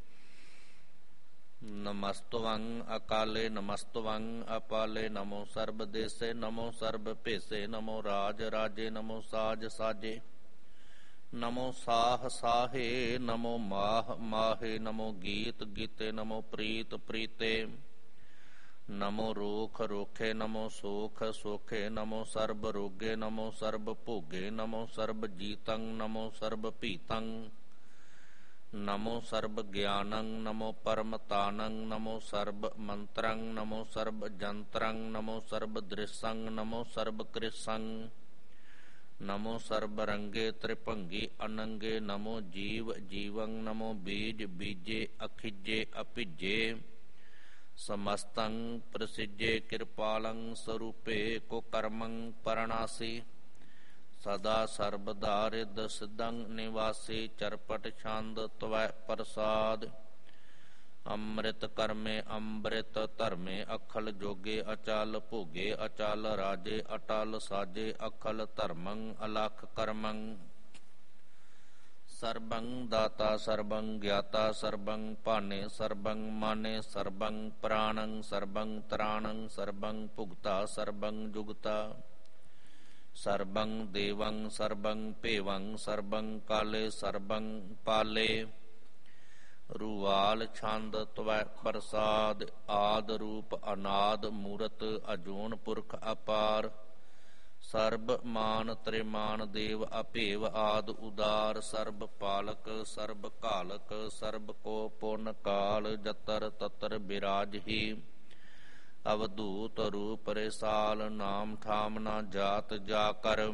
ਨਮਸਤਵੰ ਅਕਾਲੇ, ਨਮਸਤਵੰ ਅਪਾਲੇ, ਨਮੋ ਸਰਬ ਦੇਸੇ, ਨਮੋ ਸਰਬ ਭੇਸੇ, ਨਮੋ ਰਾਜ ਰਾਜੇ, ਨਮੋ ਸਾਜ ਸਾਜੇ, ਨਮੋ ਸਾਹ ਸਾਹੇ, ਨਮੋ ਮਾਹ ਮਾਹੇ, ਨਮੋ ਗੀਤ ਗੀਤੇ, ਨਮੋ ਪ੍ਰੀਤ ਪ੍ਰੀਤੇ, ਨਮੋ ਰੋਖ ਰੋਖੇ, ਨਮੋ ਸੋਖ ਸੋਖੇ, ਨਮੋ ਸਰਬ ਰੋਗੇ, ਨਮੋ ਸਰਬ ਭੋਗੇ, ਨਮੋ ਸਰਬ ਜੀਤੰ, ਨਮੋ ਸਰਬ ਭੀਤੰ, ਨਮੋ ਸਰਬ ਗਿਆਨੰ, ਨਮੋ ਪਰਮਤਾਨੰ, ਨਮੋ ਸਰਬ ਮੰਤਰੰ, ਨਮੋ ਸਰਬ ਜੰਤਰੰ, ਨਮੋ ਸਰਬ ਦ੍ਰਿਸ਼ੰ, ਨਮੋ ਸਰਬ ਕ੍ਰਿਸ਼ੰ, ਨਮੋ ਸਰਬ ਰੰਗੇ ਤ੍ਰਿਭੰਗੀ ਅਨੰਗੇ, ਨਮੋ ਜੀਵ ਜੀਵੰ, ਨਮੋ ਬੀਜ ਬੀਜੇ ਅਖਿਜੇ ਅਭਿਜੇ, ਸਮਸਤੰ ਪ੍ਰਸਿਜੇ ਕਿਰਪਾਲੰ, ਸਰੂਪੇ ਕੋ ਕਰਮੰ ਪਰਣਾਸੀ, ਸਦਾ ਸਰਬਦਾ ਰਿਦ ਸਿद्धੰ ਨਿਵਾਸੀ, ਚਰਪਟ ਛੰਦ ਤਵੈ ਪ੍ਰਸਾਦ, ਅੰਮ੍ਰਿਤ ਕਰਮੇ ਅੰਮ੍ਰਿਤ ਧਰਮੇ, ਅਖਲ ਜੋਗੇ ਅਚਲ ਭੋਗੇ, ਅਚਲ ਰਾਜੇ ਅਟਲ ਸਾਜੇ, ਅਖਲ ਧਰਮੰ ਅਲਖ ਕਰਮੰ, ਸਰਬੰ ਦਾਤਾ ਸਰਬੰ ਗਿਆਤਾ ਸਰਬੰ ਭਾਨੇ ਸਰਬੰ ਮਾਨੇ ਸਰਬੰ ਪ੍ਰਾਣੰ ਸਰਬੰ ਤਰਾਣੰ ਸਰਬੰ ਭੁਗਤਾ ਸਰਬੰ ਜੁਗਤਾ ਸਰਬੰ ਦੇਵੰ ਸਰਬੰ ਭੇਵੰ ਸਰਬੰ ਕਾਲੇ ਸਰਬੰ ਪਾਲੇ ਰੂਵਾਲ ਛੰਦ ਤਵੈ ਪ੍ਰਸਾਦ ਆਦ ਰੂਪ ਅਨਾਦ ਮੂਰਤ ਅਜੂਨ ਪੁਰਖ ਅਪਾਰ ਸਰਬ ਮਾਨ ਤ੍ਰਿਮਾਨ ਦੇਵ ਅਭੇਵ ਆਦ ਉਦਾਰ ਸਰਬ ਪਾਲਕ ਸਰਬ ਕਾਲਕ ਸਰਬ ਕੋ ਪੁਨ ਕਾਲ ਜਤਰ ਤਤਰ ਬਿਰਾਜਹੀ ਅਵਧੂਤ ਰੂਪ ਰਸਾਲ ਨਾਮ ਠਾਮ ਨਾ ਜਾਤ ਜਾ ਕਰ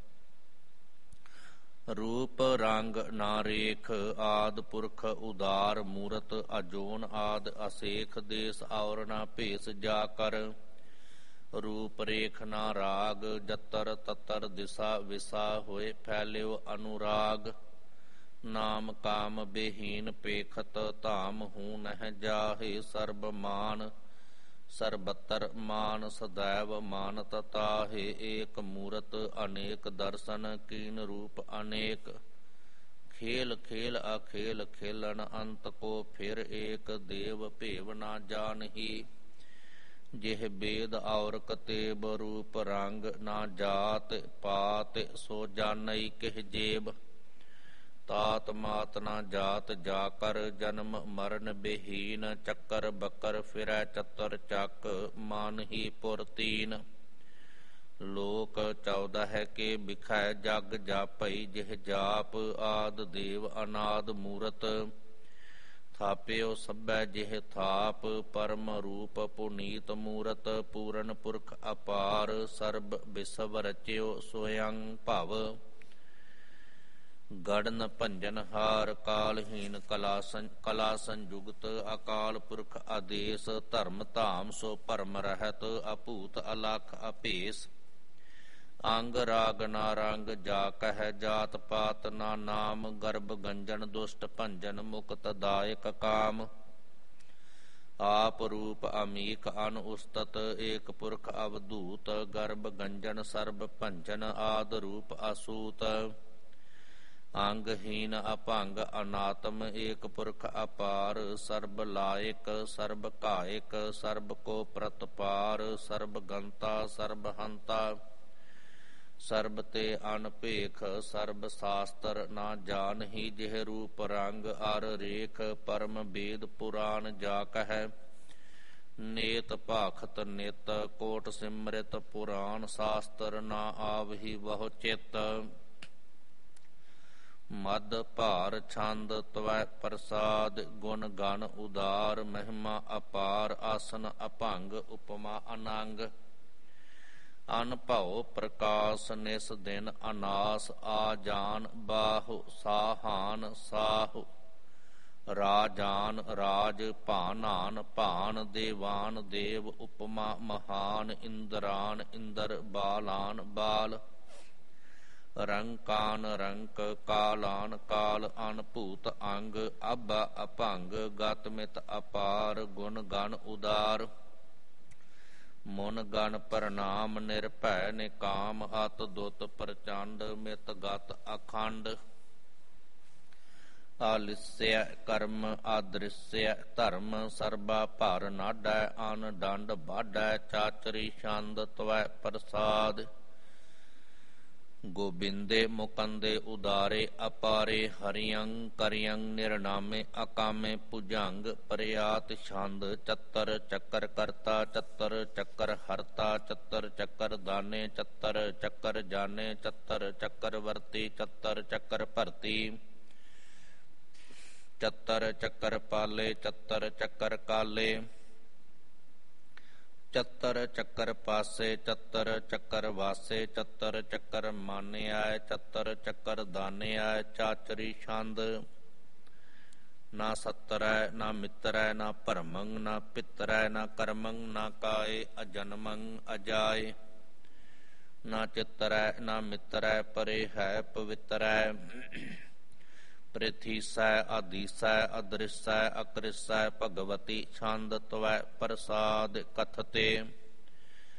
ਰੂਪ ਰੰਗ ਨਾ ਰੇਖ ਆਦ ਪੁਰਖ ਉਦਾਰ ਮੂਰਤ ਅਜੋਨ ਆਦ ਅਸੇਖ ਦੇਸ ਔਰ ਨਾ ਭੇਸ ਜਾ ਕਰ ਰੂਪ ਰੇਖ ਨਾ ਰਾਗ ਜਤਰ ਤਤਰ ਦਿਸਾ ਵਿਸਾ ਹੋਏ ਫੈਲਿਓ ਅਨੁਰਾਗ ਨਾਮ ਕਾਮ ਬੇਹੀਨ ਪੇਖਤ ਧਾਮ ਹੂ ਨਹਿ ਜਾਹੇ ਸਰਬ ਮਾਨ ਸਰਬਤਰ ਮਾਨ ਸदैव ਮਾਨਤ ਤਾਹੇ ਏਕ ਮੂਰਤ ਅਨੇਕ ਦਰਸ਼ਨ ਕੀਨ ਰੂਪ ਅਨੇਕ ਖੇਲ ਖੇਲ ਅਖੇਲ ਖੇਲਣ ਅੰਤ ਕੋ ਫਿਰ ਏਕ ਦੇਵ ਭੇਵ ਨਾ ਜਾਣਹੀ ਜਿਹ ਬੇਦ ਔਰ ਕਤੇਬ ਰੂਪ ਰੰਗ ਨਾ ਜਾਤ ਪਾਤ ਸੋ ਜਾਣਈ ਕਿਹ ਜੇਬ ਤਾਤ ਮਾਤ ਨਾ ਜਾਤ ਜਾ ਕਰ ਜਨਮ ਮਰਨ ਬਹੀਨ ਚੱਕਰ ਬੱਕਰ ਫਿਰੈ ਚਤਰ ਚੱਕ ਮਨ ਹੀ ਪੁਰ ਤੀਨ ਲੋਕ ਚੌਦਹ ਕੇ ਬਿਖੈ ਜਗ ਜਾਪਈ ਜਿਹ ਜਾਪ ਆਦ ਦੇਵ ਅਨਾਦ ਮੂਰਤ ਥਾਪਿਓ ਸਭੈ ਜਿਹ ਥਾਪ ਪਰਮ ਰੂਪ ਪੁਨੀਤ ਮੂਰਤ ਪੂਰਨ ਪੁਰਖ ਅਪਾਰ ਸਰਬ ਬਿਸਵ ਰਚਿਓ ਸੋਯੰ ਭਵ ਗੜਨ ਭੰਜਨ ਹਾਰ ਕਾਲਹੀਨ ਕਲਾ ਕਲਾ ਸੰਯੁਗਤ ਅਕਾਲ ਪੁਰਖ ਆਦੇਸ ਧਰਮ ਧਾਮ ਸੋ ਭਰਮ ਰਹਿਤ ਅਭੂਤ ਅਲਖ ਅਭੇਸ ਅੰਗ ਰਾਗ ਨਾ ਰੰਗ ਜਾ ਕਹਿ ਜਾਤ ਪਾਤ ਨਾ ਨਾਮ ਗਰਭ ਗੰਜਨ ਦੁਸ਼ਟ ਭੰਜਨ ਮੁਕਤ ਦਾਇਕ ਕਾਮ ਆਪ ਰੂਪ ਅਮੀਕ ਅਨ ਉਸਤਤ ਏਕ ਪੁਰਖ ਅਵਧੂਤ ਗਰਭ ਗੰਜਨ ਸਰਬ ਭੰਜਨ ਆਦ ਰੂਪ ਅਸੂਤ ਅੰਗਹੀਨ ਅਭੰਗ ਅਨਾਤਮ ਏਕ ਪੁਰਖ ਅਪਾਰ ਸਰਬ ਲਾਇਕ ਸਰਬ ਕਾਇਕ ਸਰਬ ਕੋ ਪ੍ਰਤਪਾਰ ਸਰਬ ਗੰਤਾ ਸਰਬ ਹੰਤਾ ਸਰਬ ਤੇ ਅਨਭੇਖ ਸਰਬ ਸ਼ਾਸਤਰ ਨਾ ਜਾਣਹੀ ਜਿਹ ਰੂਪ ਰੰਗ ਅਰ ਰੇਖ ਪਰਮ ਬੇਦ ਪੁਰਾਨ ਜਾ ਕਹਿ ਨੇਤ ਭਾਖਤ ਨਿਤ ਕੋਟ ਸਿਮਰਿਤ ਪੁਰਾਨ ਸ਼ਾਸਤਰ ਨਾ ਆਵਹੀ ਬਹੁ ਚਿਤ ਮਦ ਭਾਰ ਛੰਦ ਤਵੈ ਪ੍ਰਸਾਦ ਗੁਣ ਗਣ ਉਦਾਰ ਮਹਿਮਾ ਅਪਾਰ ਆਸਨ ਅਭੰਗ ਉਪਮਾ ਅਨੰਗ ਅਨਭਉ ਪ੍ਰਕਾਸ਼ ਨਿਸ ਦਿਨ ਅਨਾਸ ਆ ਜਾਨ ਬਾਹੁ ਸਾਹਾਨ ਸਾਹੁ ਰਾਜਾਨ ਰਾਜ ਭਾਨਾਨ ਭਾਨ ਦੇਵਾਨ ਦੇਵ ਉਪਮਾ ਮਹਾਨ ਇੰਦਰਾਨ ਇੰਦਰ ਬਾਲਾਨ ਬਾਲ ਰੰਕਾਨ ਰੰਕ ਕਾਲਾਨ ਕਾਲ ਅਨਭੂਤ ਅੰਗ ਅਬ ਅਭੰਗ ਗਤ ਮਿਤ ਅਪਾਰ ਗੁਣ ਗਣ ਉਦਾਰ ਮੁਨ ਗਣ ਪ੍ਰਣਾਮ ਨਿਰਭੈ ਨਿਕਾਮ ਅਤ ਦੁਤ ਪ੍ਰਚੰਡ ਮਿਤ ਗਤ ਅਖੰਡ ਆਲਿਸਯ ਕਰਮ ਆਦ੍ਰਿਸਯ ਧਰਮ ਸਰਬਾ ਭਰ ਨਾਡੈ ਅਨ ਡੰਡ ਬਾਢੈ ਚਾਚਰੀ ਛੰਦ ਤਵੈ ਪ੍ਰਸਾਦ ਗੋਬਿੰਦੇ ਮੁਕੰਦੇ ਉਦਾਰੇ ਅਪਾਰੇ ਹਰਿਯੰ ਕਰਿਯੰ ਨਿਰਨਾਮੇ ਅਕਾਮੇ ਭੁਜੰਗ ਪ੍ਰਿਆਤ ਛੰਦ ਚੱਤਰ ਚੱਕਰ ਕਰਤਾ ਚੱਤਰ ਚੱਕਰ ਹਰਤਾ ਚੱਤਰ ਚੱਕਰ ਦਾਨੇ ਚੱਤਰ ਚੱਕਰ ਜਾਣੇ ਚੱਤਰ ਚੱਕਰ ਵਰਤੀ ਚੱਤਰ ਚੱਕਰ ਭਰਤੀ ਚੱਤਰ ਚੱਕਰ ਪਾਲੇ ਚੱਤਰ ਚੱਕਰ ਕਾਲੇ ਚੱਤਰ ਚੱਕਰ ਪਾਸੇ ਚੱਤਰ ਚੱਕਰ ਵਾਸੇ ਚੱਤਰ ਚੱਕਰ ਮਾਨਿਆ ਚੱਤਰ ਚੱਕਰ ਦਾਨਿਆ ਚਾਚਰੀ ਛੰਦ ਨਾ ਸਤਰੈ ਨਾ ਮਿੱਤਰੈ ਨਾ ਭਰਮੰ ਨਾ ਪਿਤਰੈ ਨਾ ਕਰਮੰ ਨਾ ਕਾਏ ਅਜਨਮੰ ਅਜਾਏ ਨਾ ਚਿਤਰੈ ਨਾ ਮਿੱਤਰੈ ਪਰੇ ਹੈ ਪਵਿੱਤਰੈ ਪ੍ਰਿਥੀਸੈ ਆਦੀਸੈ ਅਦ੍ਰਿਸੈ ਅਕ੍ਰਿਸੈ ਭਗਵਤੀ ਛੰਦ ਤਵੈ ਪ੍ਰਸਾਦ ਕਥਤੇ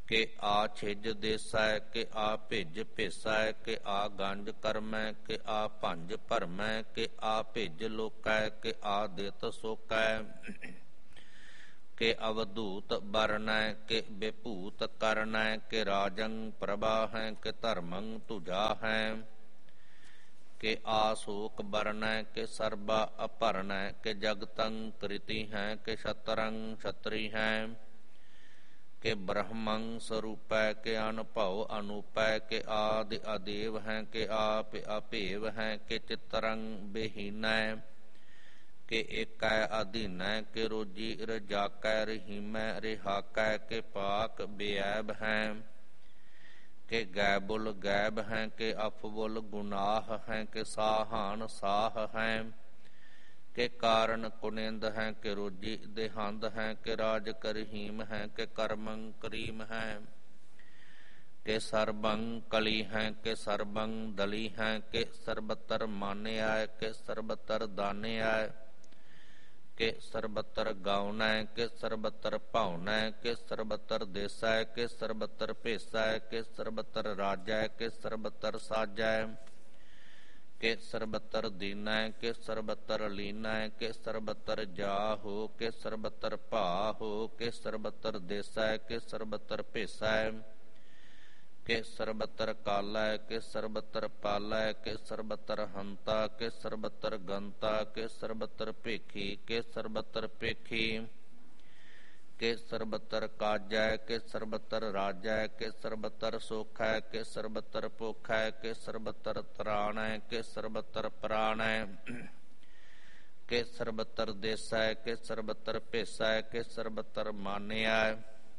ਕਿ ਆ ਛਿਜ ਦੇਸੈ ਕਿ ਆ ਭਿਜ ਭੇਸੈ ਕਿ ਆ ਗੰਜ ਕਰਮੈ ਕਿ ਆ ਭੰਜ ਭਰਮੈ ਕਿ ਆ ਭਿਜ ਲੋਕੈ ਕਿ ਆ ਦਿਤ ਸੋਕੈ ਕਿ ਅਵਧੂਤ ਬਰਨੈ ਕਿ ਬਿਭੂਤ ਕਰਨੈ ਕਿ ਰਾਜੰ ਪ੍ਰਭਾਹੈ ਕਿ ਧਰਮੰ ਤੁਜਾ ਹੈ ਕਿ ਆਸੋਕ ਬਰਨੈ ਕਿ ਸਰਬਾ ਅਪਰਨੈ ਕਿ ਜਗਤੰ ਕ੍ਰਿਤੀ ਹੈ ਕਿ ਛਤਰੰ ਛਤਰੀ ਹੈ ਕਿ ਬ੍ਰਹਮੰ ਸਰੂਪੈ ਕਿ ਅਨਭਉ ਅਨੂਪੈ ਕਿ ਆਦਿ ਅਦੇਵ ਹੈ ਕਿ ਆਪ ਅਭੇਵ ਹੈ ਕਿ ਚਿਤਰੰ ਬਹੀਨੈ ਕਿ ਏਕੈ ਅਧੀਨੈ ਕਿ ਰੋਜੀ ਰਜਾਕੈ ਰਹੀਮੈ ਰਿਹਾਕੈ ਕਿ ਪਾਕ ਬੇਐਬ ਹੈ ਕਿ ਗੈਬੁਲ ਗੈਬ ਹੈ ਕਿ ਅਫਬੁਲ ਗੁਨਾਹ ਹੈ ਕਿ ਸਾਹਾਨ ਸਾਹ ਹੈ ਕਿ ਕਾਰਨ ਕੁਨਿੰਦ ਹੈ ਕਿ ਰੋਜੀ ਦੇਹੰਦ ਹੈ ਕਿ ਰਾਜ ਕਰਹੀਮ ਹੈ ਕਿ ਕਰਮੰ ਕਰੀਮ ਹੈ ਕਿ ਸਰਬੰ ਕਲੀ ਹੈ ਕਿ ਸਰਬੰ ਦਲੀ ਹੈ ਕਿ ਸਰਬਤਰ ਮਾਨਿਆ ਕਿ ਸਰਬਤਰ ਦਾਨਿਆ ਕਿ ਸਰਬਤਰ ਗਾਉਨੈ ਕਿ ਸਰਬਤਰ ਭਾਉਨੈ ਕਿ ਸਰਬਤਰ ਦੇਸੈ ਕਿ ਸਰਬਤਰ ਭੇਸੈ ਕਿ ਸਰਬਤਰ ਰਾਜੈ ਕਿ ਸਰਬਤਰ ਸਾਜੈ ਕਿ ਸਰਬਤਰ ਦੀਨੈ ਕਿ ਸਰਬਤਰ ਲੀਨੈ ਕਿ ਸਰਬਤਰ ਜਾਹੋ ਕਿ ਸਰਬਤਰ ਭਾਹੋ ਕਿ ਸਰਬਤਰ ਦੇਸੈ ਕਿ ਸਰਬਤਰ ਭੇਸੈ ਕਿ ਸਰਬਤਰ ਕਾਲੈ ਕਿ ਸਰਬਤਰ ਪਾਲੈ ਕਿ ਸਰਬਤਰ ਹੰਤਾ ਕਿ ਸਰਬਤਰ ਗੰਤਾ ਕਿ ਸਰਬਤਰ ਭੇਖੀ ਕਿ ਸਰਬਤਰ ਭੇਖੀ ਕਿ ਸਰਬਤਰ ਕਾਜੈ ਕਿ ਸਰਬਤਰ ਰਾਜੈ ਕਿ ਸਰਬਤਰ ਸੋਖੈ ਕਿ ਸਰਬਤਰ ਭੁਖੈ ਕਿ ਸਰਬਤਰ ਤਰਾਣੈ ਕਿ ਸਰਬਤਰ ਪ੍ਰਾਣੈ ਕਿ ਸਰਬਤਰ ਦੇਸੈ ਕਿ ਸਰਬਤਰ ਭੇਸੈ ਕਿ ਸਰਬਤਰ ਮਾਨਿਆ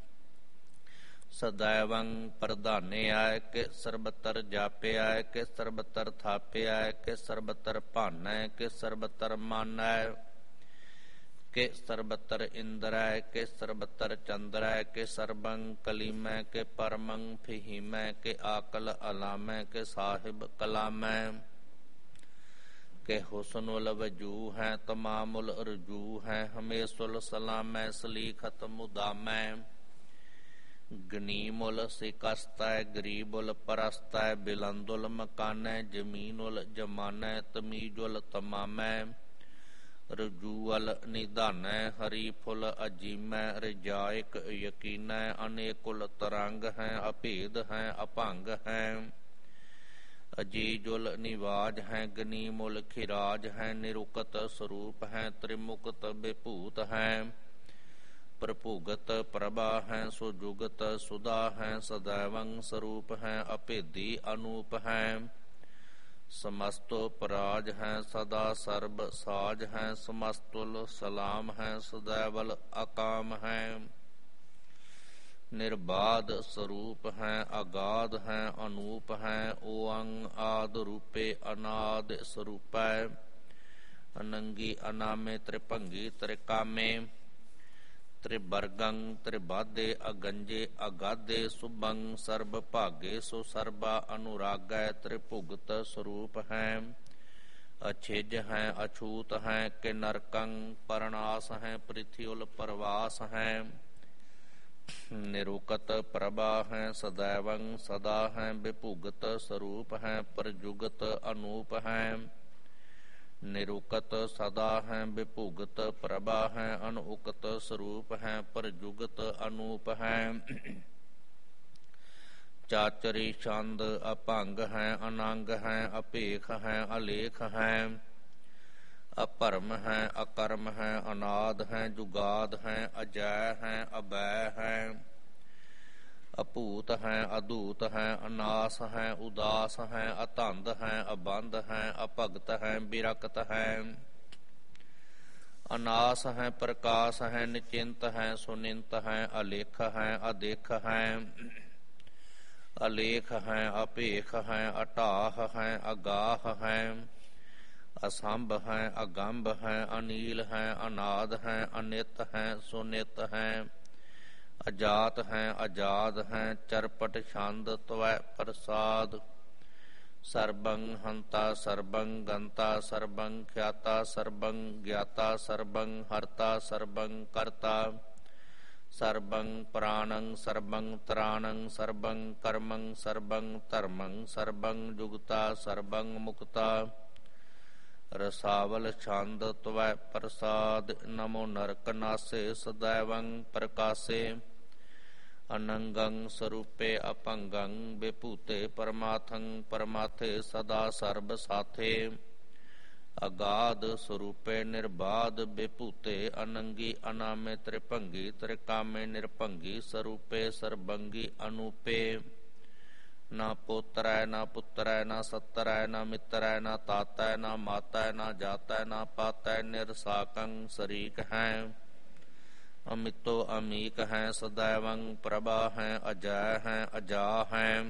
ਸदैवं ਪ੍ਰਧਾਨਿਆ ਕਿ ਸਰਬਤਰ ਜਾਪਿਆ ਕਿ ਸਰਬਤਰ ਥਾਪਿਆ ਕਿ ਸਰਬਤਰ ਭਾਨੈ ਕਿ ਸਰਬਤਰ ਮਾਨੈ ਕਿ ਸਰਬਤਰ ਇੰਦਰੈ ਕਿ ਸਰਬਤਰ ਚੰਦਰੈ ਕਿ ਸਰਬੰ ਕਲੀਮੈ ਕਿ ਪਰਮੰ ਫਹੀਮੈ ਕਿ ਆਕਲ ਅਲਾਮੈ ਕਿ ਸਾਹਿਬ ਕਲਾਮੈ ਕਿ ਹੁਸਨੁਲ ਵਜੂ ਹੈ ਤਮਾਮੁਲ ਰਜੂ ਹੈ ਹਮੇਸ਼ੁਲ ਸਲਾਮੈ ਸਲੀਖਤ ਮੁਦਾਮੈ ਗਨੀਮੁਲ ਸਿਕਸਤੈ ਗਰੀਬੁਲ ਪਰਸਤੈ ਬਿਲੰਦੁਲ ਮਕਾਨੈ ਜਮੀਨੁਲ ਜਮਾਨੈ ਤਮੀਜੁਲ ਤਮਾਮੈ ਰਜੂਅਲ ਨਿਧਾਨੈ ਹਰੀਫੁਲ ਅਜੀਮੈ ਰਜਾਇਕ ਯਕੀਨੈ ਅਨੇਕੁਲ ਤਰੰਗ ਹੈ ਅਭੇਦ ਹੈ ਅਭੰਗ ਹੈ ਅਜੀਜੁਲ ਨਿਵਾਜ ਹੈ ਗਨੀਮੁਲ ਖਿਰਾਜ ਹੈ ਨਿਰੁਕਤ ਸਰੂਪ ਹੈ ਤ੍ਰਿਮੁਕਤ ਵਿਭੂਤ ਹੈ ਪ੍ਰਭੁਗਤ ਪ੍ਰਭਾ ਹੈ ਸੁਜੁਗਤ ਸੁਦਾ ਹੈ ਸदैवं ਸਰੂਪ ਹੈ ਅਭੇਦੀ ਅਨੂਪ ਹੈ ਸਮਸਤੋ ਪਰਾਜ ਹੈ ਸਦਾ ਸਰਬ ਸਾਜ ਹੈ ਸਮਸਤੁਲ ਸਲਾਮ ਹੈ ਸदैवल ਅਕਾਮ ਹੈ ਨਿਰਬਾਧ ਸਰੂਪ ਹੈ ਅਗਾਧ ਹੈ ਅਨੂਪ ਹੈ ਓਅੰ ਆਦ ਰੂਪੇ ਅਨਾਦ ਸਰੂਪੈ ਅਨੰਗੀ ਅਨਾਮੇ ਤ੍ਰਿਭੰਗੀ ਤ੍ਰਿਕਾਮੇ ਤ੍ਰਿਵਰਗੰ ਤ੍ਰਿਬਾਧੇ ਅਗੰਜੇ ਅਗਾਧੇ ਸੁਭੰ ਸਰਬ ਭਾਗੇ ਸੋ ਸਰਬਾ ਅਨੁਰਾਗੈ ਤ੍ਰਿਭੁਗਤ ਸਰੂਪ ਹੈ ਅਛਿਜ ਹੈ ਅਛੂਤ ਹੈ ਕਿ ਨਰਕੰ ਪਰਨਾਸ ਹੈ ਪ੍ਰਿਥਿਉਲ ਪਰਵਾਸ ਹੈ ਨਿਰੁਕਤ ਪ੍ਰਭਾ ਹੈ ਸदैवं ਸਦਾ ਹੈ ਵਿਭੁਗਤ ਸਰੂਪ ਹੈ ਪ੍ਰਜੁਗਤ ਅਨੂਪ ਹੈ ਨਿਰੁਕਤ ਸਦਾ ਹੈ ਵਿਭੁਗਤ ਪ੍ਰਭਾ ਹੈ ਅਨੁਕਤ ਸਰੂਪ ਹੈ ਪ੍ਰਜੁਗਤ ਅਨੂਪ ਹੈ ਚਾਚਰੀ ਛੰਦ ਅਭੰਗ ਹੈ ਅਨੰਗ ਹੈ ਅਭੇਖ ਹੈ ਅਲੇਖ ਹੈ ਅਪਰਮ ਹੈ ਅਕਰਮ ਹੈ ਅਨਾਦ ਹੈ ਜੁਗਾਦ ਹੈ ਅਜੈ ਹੈ ਅਬੈ ਹੈ ਅਭੂਤ ਹੈ ਅਧੂਤ ਹੈ ਅਨਾਸ ਹੈ ਉਦਾਸ ਹੈ ਅਤੰਦ ਹੈ ਅਬੰਧ ਹੈ ਅਭਗਤ ਹੈ ਬਿਰਕਤ ਹੈ ਅਨਾਸ ਹੈ ਪ੍ਰਕਾਸ਼ ਹੈ ਨਿਚਿੰਤ ਹੈ ਸੁਨਿੰਤ ਹੈ ਅਲੇਖ ਹੈ ਅਦੇਖ ਹੈ ਅਲੇਖ ਹੈ ਅਭੇਖ ਹੈ ਅਟਾਹ ਹੈ ਅਗਾਹ ਹੈ ਅਸੰਭ ਹੈ ਅਗੰਭ ਹੈ ਅਨੀਲ ਹੈ ਅਨਾਦ ਹੈ ਅਨਿਤ ਹੈ ਸੁਨਿਤ ਹੈ ਅਜਾਤ ਹੈ ਆਜ਼ਾਦ ਹੈ ਚਰਪਟ ਛੰਦ ਤਵੈ ਪ੍ਰਸਾਦ ਸਰਬੰ ਹੰਤਾ ਸਰਬੰ ਗੰਤਾ ਸਰਬੰ ਖਿਆਤਾ ਸਰਬੰ ਗਿਆਤਾ ਸਰਬੰ ਹਰਤਾ ਸਰਬੰ ਕਰਤਾ ਸਰਬੰ ਪ੍ਰਾਣੰ ਸਰਬੰ ਤਰਾਣੰ ਸਰਬੰ ਕਰਮੰ ਸਰਬੰ ਧਰਮੰ ਸਰਬੰ ਜੁਗਤਾ ਸਰਬੰ ਮੁਕਤਾ। ਰਸਾਵਲ ਛੰਦ ਤਵੈ ਪ੍ਰਸਾਦ ਨਮੋ ਨਰਕ ਨਾਸੇ ਸदैवੰ ਪ੍ਰਕਾਸੇ। ਅਨੰਗੰ ਸਰੂਪੇ ਅਪੰਗੰ ਵਿਭੂਤੇ ਪਰਮਾਥੰ ਪਰਮਾਥੇ ਸਦਾ ਸਰਬ ਸਾਥੇ। ਅਗਾਧ ਸਰੂਪੇ ਨਿਰਬਾਧ ਵਿਭੂਤੇ ਅਨੰਗੀ ਅਨਾਮੇ ਤ੍ਰਿਭੰਗੀ ਤ੍ਰਿਕਾਮੇ ਨਿਰਭੰਗੀ ਸਰੂਪੇ ਸਰਬੰਗੀ ਅਨੂਪੇ। ਨਾ ਪੋਤਰੈ ਨਾ ਪੁੱਤਰੈ ਨਾ ਸੱਤਰੈ ਨਾ ਮਿੱਤਰੈ ਨਾ ਤਾਤੈ ਨਾ ਮਾਤੈ ਨਾ ਜਾਤੈ ਨਾ ਪਾਤੈ ਨਿਰਸਾਕੰ ਸਰੀਕ ਹੈ। ਅਮਿਤੋ ਅਮੀਕ ਹੈ ਸदैवੰ ਪ੍ਰਭਾ ਹੈ ਅਜੈ ਹੈ ਅਜਾ ਹੈ।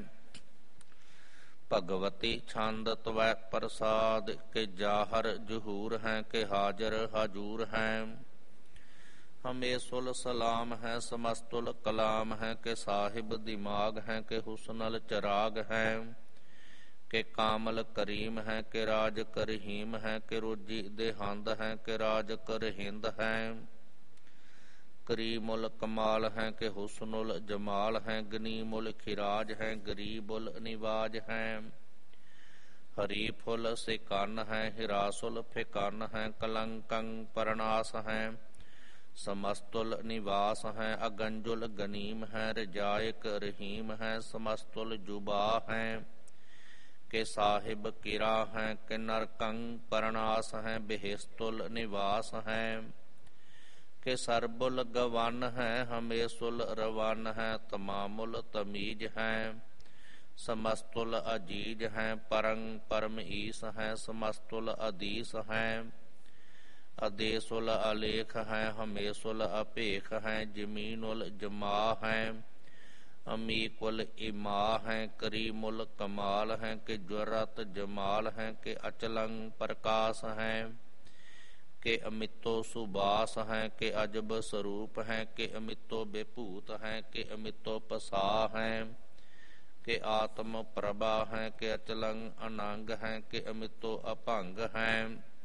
ਭਗਵਤੀ ਛੰਦ ਤਵੈ ਪ੍ਰਸਾਦ ਕੇ ਜਾਹਰ ਜਹੂਰ ਹੈ ਕੇ ਹਾਜ਼ਰ ਹਾਜੂਰ ਹੈ। ਹਮੇਸੁਲ ਸਲਾਮ ਹੈ ਸਮਸਤੁਲ ਕਲਾਮ ਹੈ ਕਿ ਸਾਹਿਬ ਦਿਮਾਗ ਹੈ ਕਿ ਹੁਸਨਲ ਚਰਾਗ ਹੈ। ਕਿ ਕਾਮਲ ਕਰੀਮ ਹੈ ਕਿ ਰਾਜ ਕਰਹੀਮ ਹੈ ਕਿ ਰੋਜੀ ਦੇਹੰਦ ਹੈ ਕਿ ਰਾਜ ਕਰਹਿੰਦ ਹੈ। ਕਰੀਮੁਲ ਕਮਾਲ ਹੈ ਕਿ ਹੁਸਨੁਲ ਜਮਾਲ ਹੈ ਗਨੀਮੁਲ ਖਿਰਾਜ ਹੈ ਗਰੀਬੁਲ ਨਿਵਾਜ ਹੈ। ਹਰੀ ਫੁੱਲ ਸਿਕੰਨ ਹੈ ਹਿਰਾਸੁਲ ਫਿਕੰਨ ਹੈ ਕਲੰਕੰ ਪਰਨਾਸ ਹੈ। ਸਮਸਤੁਲ ਨਿਵਾਸ ਹੈ ਅਗੰਜੁਲ ਗਨੀਮ ਹੈ ਰਜਾਇਕ ਰਹੀਮ ਹੈ ਸਮਸਤੁਲ ਜੁਬਾ ਹੈ। ਕਿ ਸਾਹਿਬ ਕਿਰਾ ਹੈ ਕਿ ਨਰਕੰ ਪਰਨਾਸ ਹੈ ਬਿਹਿਸਤੁਲ ਨਿਵਾਸ ਹੈ। ਕਿ ਸਰਬੁਲ ਗਵਨ ਹੈ ਹਮੇਸੁਲ ਰਵਨ ਹੈ ਤਮਾਮੁਲ ਤਮੀਜ ਹੈ। ਸਮਸਤੁਲ ਅਜੀਜ ਹੈ ਪਰੰ ਪਰਮ ਈਸ ਹੈ ਸਮਸਤੁਲ ਅਦੀਸ ਹੈ। ਅਦੇਸੁਲ ਅਲੇਖ ਹੈ ਹਮੇਸੁਲ ਅਭੇਖ ਹੈ ਜਮੀਨੁਲ ਜਮਾ ਹੈ। ਅਮੀਕੁਲ ਇਮਾ ਹੈ ਕਰੀਮੁਲ ਕਮਾਲ ਹੈ ਕਿ ਜੁਰਤ ਜਮਾਲ ਹੈ ਕਿ ਅਚਲੰ ਪ੍ਰਕਾਸ਼ ਹੈ। ਕਿ ਅਮਿਤੋ ਸੁਬਾਸ ਹੈ ਕਿ ਅਜਬ ਸਰੂਪ ਹੈ ਕਿ ਅਮਿਤੋ ਬੇਭੂਤ ਹੈ ਕਿ ਅਮਿਤੋ ਪਸਾ ਹੈ। ਕਿ ਆਤਮ ਪ੍ਰਭਾ ਹੈ ਕਿ ਅਚਲੰ ਅਨੰਗ ਹੈ ਕਿ ਅਮਿਤੋ ਅਭੰਗ ਹੈ।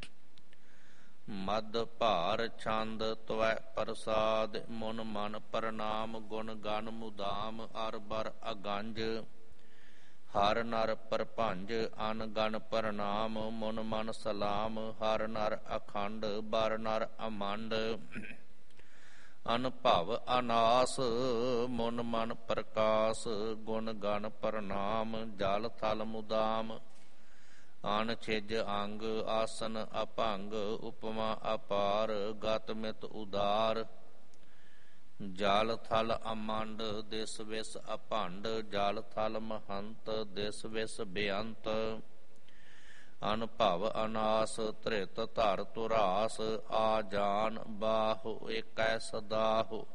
ਮਦ ਭਾਰ ਛੰਦ ਤਵੈ ਪ੍ਰਸਾਦ ਮੁਨ ਮਨ ਪ੍ਰਣਾਮ ਗੁਣ ਗਨ ਮੁਦਾਮ ਅਰ ਬਰ ਅਗੰਜ। ਹਰ ਨਰ ਪਰਭੰਜ ਅਨ ਗਨ ਪ੍ਰਣਾਮ ਮੁਨ ਮਨ ਸਲਾਮ ਹਰ ਨਰ ਅਖੰਡ ਬਰ ਨਰ ਅਮੰਡ। ਅਨਭਵ ਅਨਾਸ ਮੁਨ ਮਨ ਪ੍ਰਕਾਸ਼ ਗੁਣ ਗਨ ਪ੍ਰਣਾਮ ਜਲ ਥਲ ਮੁਦਾਮ। ਅਨ ਛਿਜ ਅੰਗ ਆਸਨ ਅਭੰਗ ਉਪਮਾ ਅਪਾਰ ਗਤ ਮਿਤ ਉਦਾਰ। ਜਲ ਥਲ ਅਮੰਡ ਦਿਸ ਵਿਸ ਅਭੰਡ ਜਲ ਥਲ ਮਹੰਤ ਦਿਸ ਵਿਸ ਬੇਅੰਤ। ਅਨਭਵ ਅਨਾਸ ਧ੍ਰਿਤ ਧਰ ਧੁਰਾਸ ਆ ਜਾਨ ਬਾਹੁ ਏਕੈ ਸਦਾਹੁ।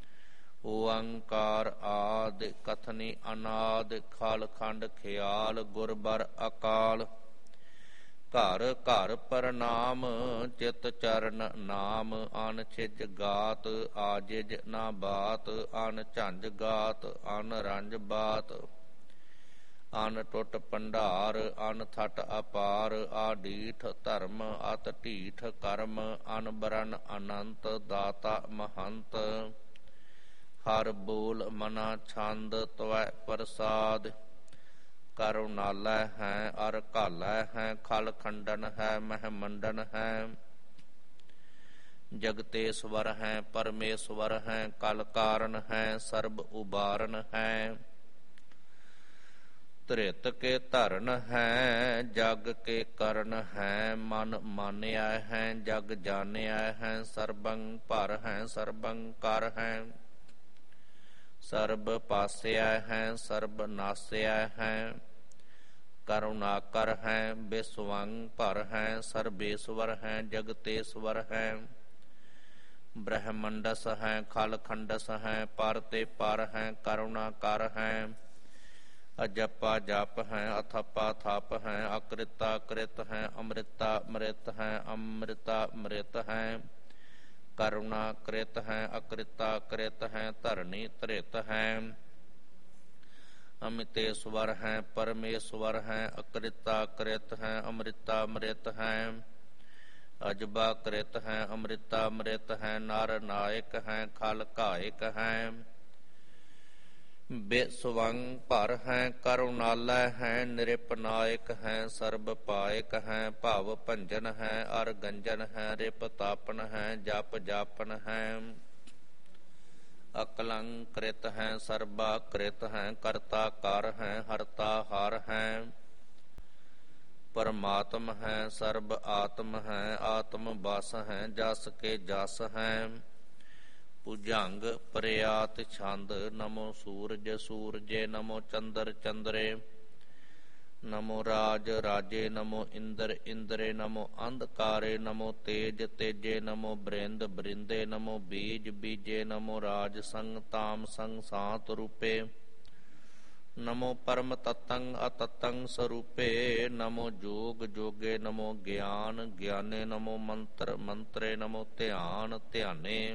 ਓੰਕਾਰ ਆਦਿ ਕਥਨੀ ਅਨਾਦ ਖਲ ਖੰਡ ਖਿਆਲ ਗੁਰਬਰ ਅਕਾਲ। ਘਰ ਘਰ ਪ੍ਰਣਾਮ ਚਿਤ ਚਰਨ ਨਾਮ ਅਨ ਛਿਜ ਗਾਤ ਆਜਿਜ ਨਾ ਬਾਤ ਅਨ ਝੰਜ ਗਾਤ ਅਨ ਰੰਜ ਬਾਤ। ਅਨ ਟੁੱਟ ਭੰਡਾਰ ਅਨ ਥਟ ਅਪਾਰ ਆ ਡੀਠ ਧਰਮ ਅਤ ਢੀਠ ਕਰਮ ਅਨ ਬਰਨ ਅਨੰਤ ਦਾਤਾ ਮਹੰਤ। ਹਰ ਬੋਲ ਮਨਾ ਛੰਦ ਤਵੈ ਪ੍ਰਸਾਦ ਕਰੁਣਾਲੈ ਹੈ ਅਰ ਘਾਲੈ ਹੈ ਖਲ ਖੰਡਨ ਹੈ ਮਹਿ ਮੰਡਨ ਹੈ। ਜਗਤੇਸ਼ਵਰ ਹੈ ਪਰਮੇਸ਼ਵਰ ਹੈ ਕਲ ਕਾਰਨ ਹੈ ਸਰਬ ਉਬਾਰਨ ਹੈ। ਧ੍ਰਿਤ ਕੇ ਧਰਨ ਹੈ ਜਗ ਕੇ ਕਰਨ ਹੈ ਮਨ ਮਾਨਿਆ ਹੈ ਜਗ ਜਾਣਿਆ ਹੈ। ਸਰਬੰ ਭਰ ਹੈ ਸਰਬੰ ਕਰ ਹੈ ਸਰਬ ਪਾਸਿਆ ਹੈ ਸਰਬ ਨਾਸਿਆ ਹੈ। ਕਰੁਣਾਕਰ ਹੈ ਬਿਸਵੰ ਭਰ ਹੈ ਸਰਬੇਸ਼ਵਰ ਹੈ ਜਗਤੇਸ਼ਵਰ ਹੈ। ਬ੍ਰਹਮੰਡਸ ਹੈ ਖਲ ਖੰਡਸ ਹੈ ਪਰ ਤੇ ਪਰ ਹੈ ਕਰੁਣਾ ਕਰ ਹੈ। ਅਜਪਾ ਜਪ ਹੈ ਅਥਪਾ ਥਪ ਹੈ ਅਕ੍ਰਿਤਾ ਕ੍ਰਿਤ ਹੈ ਅੰਮ੍ਰਿਤਾ ਅੰਮ੍ਰਿਤ ਹੈ ਅੰਮ੍ਰਿਤਾ ਅੰਮ੍ਰਿਤ ਹੈ। ਕਰੁਣਾ ਕ੍ਰਿਤ ਹੈ ਅਕ੍ਰਿਤਾ ਕ੍ਰਿਤ ਹੈ ਧਰਨੀ ਧ੍ਰਿਤ ਹੈ। ਅਮਿਤੇਸ਼ਵਰ ਹੈ ਪਰਮੇਸ਼ਵਰ ਹੈ ਅਕ੍ਰਿਤਾ ਕ੍ਰਿਤ ਹੈ ਅੰਮ੍ਰਿਤਾ ਅੰਮ੍ਰਿਤ ਹੈ। ਅਜਬਾ ਕ੍ਰਿਤ ਹੈ ਅੰਮ੍ਰਿਤਾ ਅੰਮ੍ਰਿਤ ਹੈ ਨਰ ਨਾਇਕ ਹੈ ਖਲ ਘਾਇਕ ਹੈ ਬੇਸਵੰਗ ਭਰ ਹੈ ਕਰੁਣਾਲੈ ਹੈ ਨਿਰਪਨਾਇਕ ਹੈ ਸਰਬ ਪਾਇਕ ਹੈ ਭਵ ਭੰਜਨ ਹੈ ਅਰ ਗੰਜਨ ਹੈ ਰਿਪ ਤਾਪਨ ਹੈ ਜਪ ਜਾਪਨ ਹੈ ਅਕਲੰਕ੍ਰਿਤ ਹੈ ਸਰਬਾ ਕ੍ਰਿਤ ਹੈ ਕਰਤਾ ਕਰ ਹੈ ਹਰਤਾ ਹਰ ਹੈ ਪਰਮਾਤਮ ਹੈ ਸਰਬ ਆਤਮ ਹੈ ਆਤਮ ਬਸ ਹੈ ਜਸ ਕੇ ਜਸ ਹੈ ਭੁਜੰਗ ਪ੍ਰਿਆਤ ਛੰਦ ਨਮੋ ਸੂਰਜ ਸੂਰਜੇ ਨਮੋ ਚੰਦਰ ਚੰਦਰੇ ਨਮੋ ਰਾਜ ਰਾਜੇ ਨਮੋ ਇੰਦਰ ਇੰਦਰੇ ਨਮੋ ਅੰਧਕਾਰੇ ਨਮੋ ਤੇਜ ਤੇਜੇ ਨਮੋ ਬ੍ਰਿੰਦ ਬ੍ਰਿੰਦੇ ਨਮੋ ਬੀਜ ਬੀਜੇ ਨਮੋ ਰਾਜ ਸੰਗ ਤਾਮ ਸੰਗ ਸਾਤ ਰੂਪੇ ਨਮੋ ਪਰਮ ਤਤੰ ਅਤਤੰ ਸਰੂਪੇ ਨਮੋ ਜੋਗ ਜੋਗੇ ਨਮੋ ਗਿਆਨ ਗਿਆਨੇ ਨਮੋ ਮੰਤਰ ਮੰਤਰੇ ਨਮੋ ਧਿਆਨ ਧਿਆਨੇ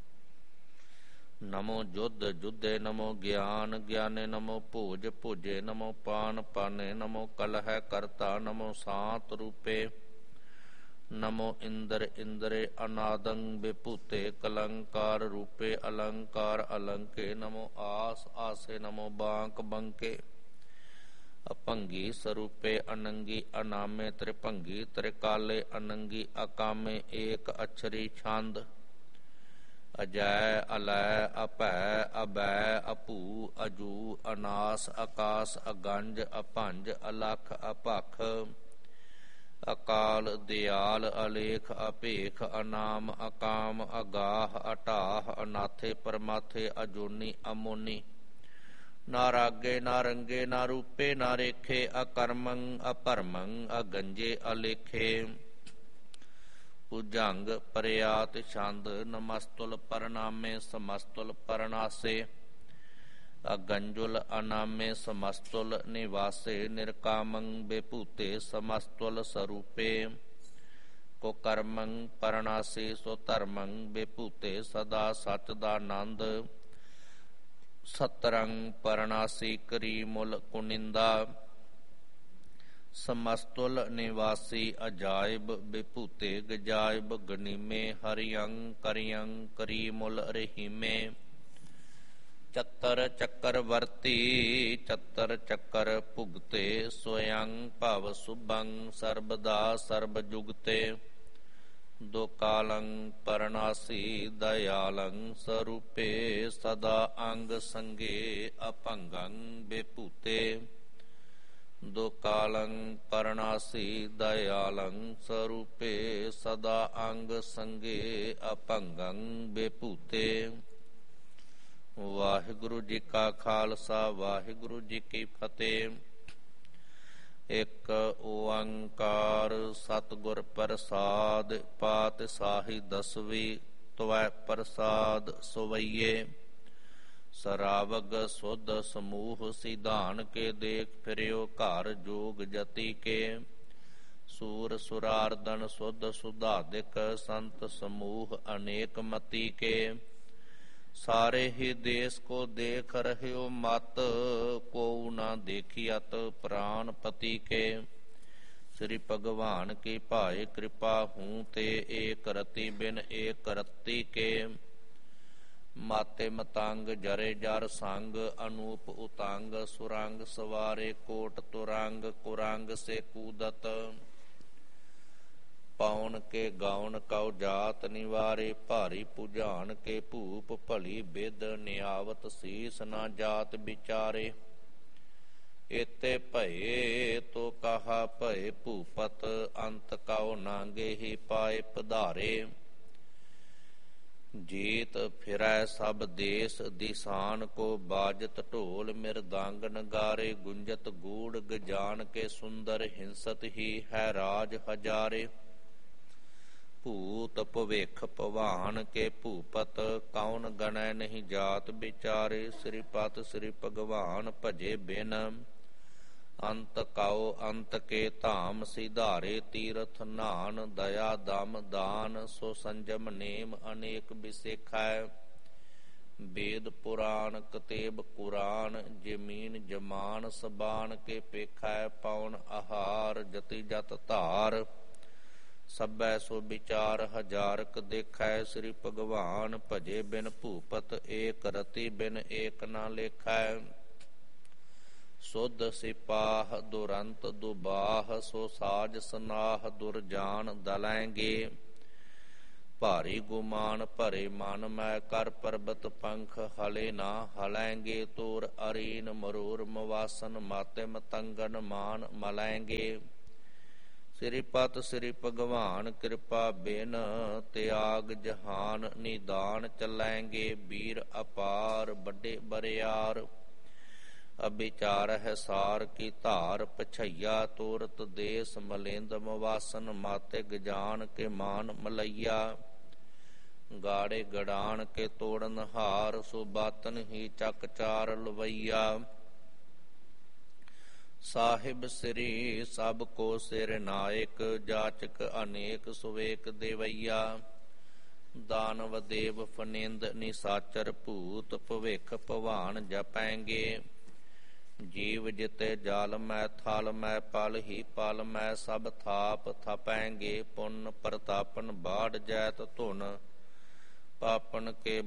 ਨਮੋ ਜੁਧ ਜੁਧੇ ਨਮੋ ਗਿਆਨ ਗਿਆਨੇ ਨਮੋ ਭੋਜ ਭੋਜੇ ਨਮੋ ਪਾਨ ਪਾਨੇ ਨਮੋ ਕਲਹਿ ਕਰਤਾ ਨਮੋ ਸਾਤ ਰੂਪੇ ਨਮੋ ਇੰਦਰ ਇੰਦਰੇ ਅਨਾਦੰ ਵਿਭੂਤੇ ਕਲੰਕਾਰ ਰੂਪੇ ਅਲੰਕਾਰ ਅਲੰਕੇ ਨਮੋ ਆਸ ਆਸੇ ਨਮੋ ਬਾਂਕ ਬੰਕੇ ਅਭੰਗੀ ਸਰੂਪੇ ਅਨੰਗੀ ਅਨਾਮੇ ਤ੍ਰਿਭੰਗੀ ਤ੍ਰਿਕਾਲੇ ਅਨੰਗੀ ਅਕਾਮੇ ਏਕ ਅਛਰੀ ਛੰਦ ਅਜੈ ਅਲੈ ਅਭੈ ਅਬੈ ਅਭੂ ਅਜੂ ਅਨਾਸ ਆਕਾਸ ਅਗੰਜ ਅਭੰਜ ਅਲਖ ਅਭਖ ਅਕਾਲ ਦਿਆਲ ਅਲੇਖ ਅਭੇਖ ਅਨਾਮ ਅਕਾਮ ਅਗਾਹ ਅਟਾਹ ਅਨਾਥੇ ਪਰਮਾਥੇ ਅਜੂਨੀ ਅਮੋਨੀ ਨਾ ਰਾਗੇ ਨਾ ਰੰਗੇ ਨਾ ਰੂਪੇ ਨਾ ਰੇਖੇ ਅਕਰਮੰ ਅਪਰਮੰ ਅਗੰਜੇ ਅਲੇਖੇ ਭੁਜੰਗ ਪ੍ਰਿਆਤ ਛੰਦ ਨਮਸਤੁਲ ਪਰਨਾਮੇ ਸਮਸਤੁਲ ਪਰਨਾਸੇ ਅਗੰਜੁਲ ਅਨਾਮੇ ਸਮਸਤੁਲ ਨਿਵਾਸੇ ਨਿਰਕਾਮੰ ਬੇਭੂਤੇ ਸਮਸਤੁਲ ਸਰੂਪੇ ਕੋ ਕਰਮੰ ਪਰਨਾਸੇ ਸੋ ਧਰਮੰ ਬੇਭੂਤੇ ਸਦਾ ਸਚ ਦਾ ਆਨੰਦ ਸਤਰੰਗ ਪਰਨਾਸੀ ਕਰੀ ਮੁਲ ਕੁਨਿੰਦਾ ਸਮਸਤੁਲ ਨਿਵਾਸੀ ਅਜਾਇਬ ਵਿਭੂਤੇ ਗਜਾਇਬ ਗਨੀਮੇ ਹਰਿਯੰ ਕਰਿਯੰ ਕਰੀ ਮੁਲ ਰਹੀਮੇ ਚੱਤਰ ਚੱਕਰ ਵਰਤੀ ਚੱਤਰ ਚੱਕਰ ਭੁਗਤੇ ਸੋਯੰ ਭਵ ਸੁਭੰ ਸਰਬਦਾ ਸਰਬ ਜੁਗਤੇ ਦੋ ਕਾਲੰ ਪਰਨਾਸੀ ਦਇਆਲੰ ਸਰੂਪੇ ਸਦਾ ਅੰਗ ਸੰਗੇ ਅਭੰਗੰ ਵਿਭੂਤੇ ਦੋ ਕਾਲੰ ਪਰਨਾਸੀ ਦਇਆਲੰ ਸਰੂਪੇ ਸਦਾ ਅੰਗ ਸੰਗੇ ਅਭੰਗੰ ਵਿਭੂਤੇ। ਵਾਹਿਗੁਰੂ ਜੀ ਕਾ ਖਾਲਸਾ ਵਾਹਿਗੁਰੂ ਜੀ ਕੀ ਫਤਿਹ। ਇੱਕ ਓੰਕਾਰ ਸਤਿਗੁਰ ਪ੍ਰਸਾਦ ਪਾਤਸ਼ਾਹੀ ਦਸਵੀਂ ਤਵੈ ਪ੍ਰਸਾਦ ਸਵਈਏ। ਸਰਾਵਗ ਸੁਧ ਸਮੂਹ ਸਿਧਾਨ ਕੇ ਦੇਖ ਫਿਰਿਓ ਘਰ ਜੋਗ ਜਤੀ ਕੇ। ਸੂਰ ਸੁਰਾਰਦਨ ਸੁਧ ਸੁਧਾਦਿਕ ਸੰਤ ਸਮੂਹ ਅਨੇਕ ਮਤੀ ਕੇ। ਸਾਰੇ ਹੀ ਦੇਸ ਕੋ ਦੇਖ ਰਹਿਓ ਮਤ ਕੋ ਨਾ ਦੇਖਿਅਤ ਪ੍ਰਾਨ ਪਤੀ ਕੇ। ਸ੍ਰੀ ਭਗਵਾਨ ਕੀ ਭਾਏ ਕਿਰਪਾ ਹੂੰ ਤੇ ਏਕ ਰਤੀ ਬਿਨ ਏਕ ਰਤੀ ਕੇ। ਮਾਤੇ ਮਤੰਗ ਜਰੇ ਜਰ ਸੰਗ ਅਨੂਪ ਉਤੰਗ ਸੁਰੰਗ ਸਵਾਰੇ ਕੋਟ ਤੁਰੰਗ ਕੁਰੰਗ ਸੇ ਕੂਦਤ। ਪਾਉਨ ਕੇ ਗਾਉਨ ਕਉ ਜਾਤ ਨਿਵਾਰੇ ਭਾਰੀ ਪੁਜਾਨ ਕੇ ਭੂਪ ਭਲੀ ਬਿਦ ਨਿਆਵਤ ਸੀਸ ਨਾ ਜਾਤ ਵਿਚਾਰੇ। ਏਤੇ ਭਏ ਤੋ ਕਹਾ ਭਏ ਭੂਪਤ ਅੰਤ ਕਉ ਨਾਂਗੇ ਹੀ ਪਾਏ ਪਧਾਰੇ। ਜੀਤ ਫਿਰੈ ਸਭ ਦੇਸ ਦਿਸਾਨ ਕੋ ਬਾਜਤ ਢੋਲ ਮਿਰਦਾੰਗ ਨਗਾਰੇ। ਗੁੰਜਤ ਗੂੜ ਗਜਾਨ ਕੇ ਸੁੰਦਰ ਹਿੰਸਤ ਹੀ ਹੈ ਰਾਜ ਹਜ਼ਾਰੇ। ਭੂਤ ਭਵਿਖ ਭਵਾਨ ਕੇ ਭੂਪਤ ਕੌਣ ਗਣੈ ਨਹੀਂ ਜਾਤ ਵਿਚਾਰੇ। ਸ੍ਰੀ ਪਤ ਸ੍ਰੀ ਭਗਵਾਨ ਭਜੇ ਬਿਨ ਅੰਤ ਕਉ ਅੰਤ ਕੇ ਧਾਮ ਸਿਧਾਰੇ। ਤੀਰਥ ਨਾਨ ਦਇਆ ਦਮ ਦਾਨ ਸੋ ਸੰਜਮ ਨੇਮ ਅਨੇਕ ਬਿਸੇਖੈ। ਵੇਦ ਪੁਰਾਣ ਕਤੇਬ ਕੁਰਾਨ ਜਮੀਨ ਜਮਾਨ ਸਬਾਨ ਕੇ ਪੇਖੈ। ਪਉਣ ਆਹਾਰ ਜਤੀ ਜਤ ਧਾਰ ਸਭੈ ਸੋ ਵਿਚਾਰ ਹਜ਼ਾਰਕ ਦੇਖੈ। ਸ੍ਰੀ ਭਗਵਾਨ ਭਜੇ ਬਿਨ ਭੂਪਤ ਏਕ ਰਤੀ ਬਿਨ ਏਕ ਨਾ ਲੇਖੈ। ਸੁਧ ਸਿਪਾਹ ਦੁਰੰਤ ਦੁਬਾਹ ਸੋ ਸਾਜ ਸਨਾਹ ਦੁਰਜਾਨ ਦਲੈਂਗੇ। ਭਾਰੀ ਗੁਮਾਨ ਭਰੇ ਮਨ ਮੈਂ ਕਰ ਪਰਬਤ ਪੰਖ ਹਲੇ ਨਾ ਹਲੈਂਗੇ। ਤੋਰ ਅਰੀਨ ਮਰੂਰ ਮਵਾਸਨ ਮਾਤੇ ਮਤੰਗਨ ਮਾਨ ਮਲੈਂਗੇ। ਸ੍ਰੀ ਪਤ ਸ੍ਰੀ ਭਗਵਾਨ ਕਿਰਪਾ ਬਿਨ ਤਿਆਗ ਜਹਾਨ ਨਿਦਾਨ ਚਲੈਂਗੇ। ਵੀਰ ਅਪਾਰ ਵੱਡੇ ਬਰਿਆਰ ਅਬਿਚਾਰ ਹੈ ਸਾਰ ਕੀ ਧਾਰ। ਪਛਈਆ ਤੋਰਤ ਦੇਸ ਮਲਿੰਦ ਮਵਾਸਨ ਮਾਤੇ ਗਜਾਨ ਕੇ ਮਾਨ ਮਲਈਆ। ਗਾੜੇ ਗੜਾਨ ਕੇ ਤੋੜਨ ਹਾਰ ਸੋ ਬਾਤਨ ਹੀ ਚੱਕ ਚਾਰ ਲਵਈਆ। ਸਾਹਿਬ ਸ੍ਰੀ ਸਭ ਕੋ ਸਿਰ ਨਾਇਕ ਜਾਚਕ ਅਨੇਕ ਸੁਵੇਕ ਦੇਵਈਆ। ਦਾਨਵ ਦੇਵ ਫਨਿੰਦ ਨਿਸਾਚਰ ਭੂਤ ਭਵਿਖ ਭਵਾਨ ਜਪੈਂਗੇ। ਜੀਵ ਜਿਤੇ ਜਲ ਮੈਂ ਥਲ ਮੈਂ ਪਲ ਹੀ ਪਲ ਮੈਂ ਸਭ ਥਾਪ ਥਪੈਂਗੇ। ਪੁੰਨ ਪ੍ਰਤਾਪਨ ਬਾੜ ਜੈਤ ਧੁਨ ਪਾਪਨ ਕੇ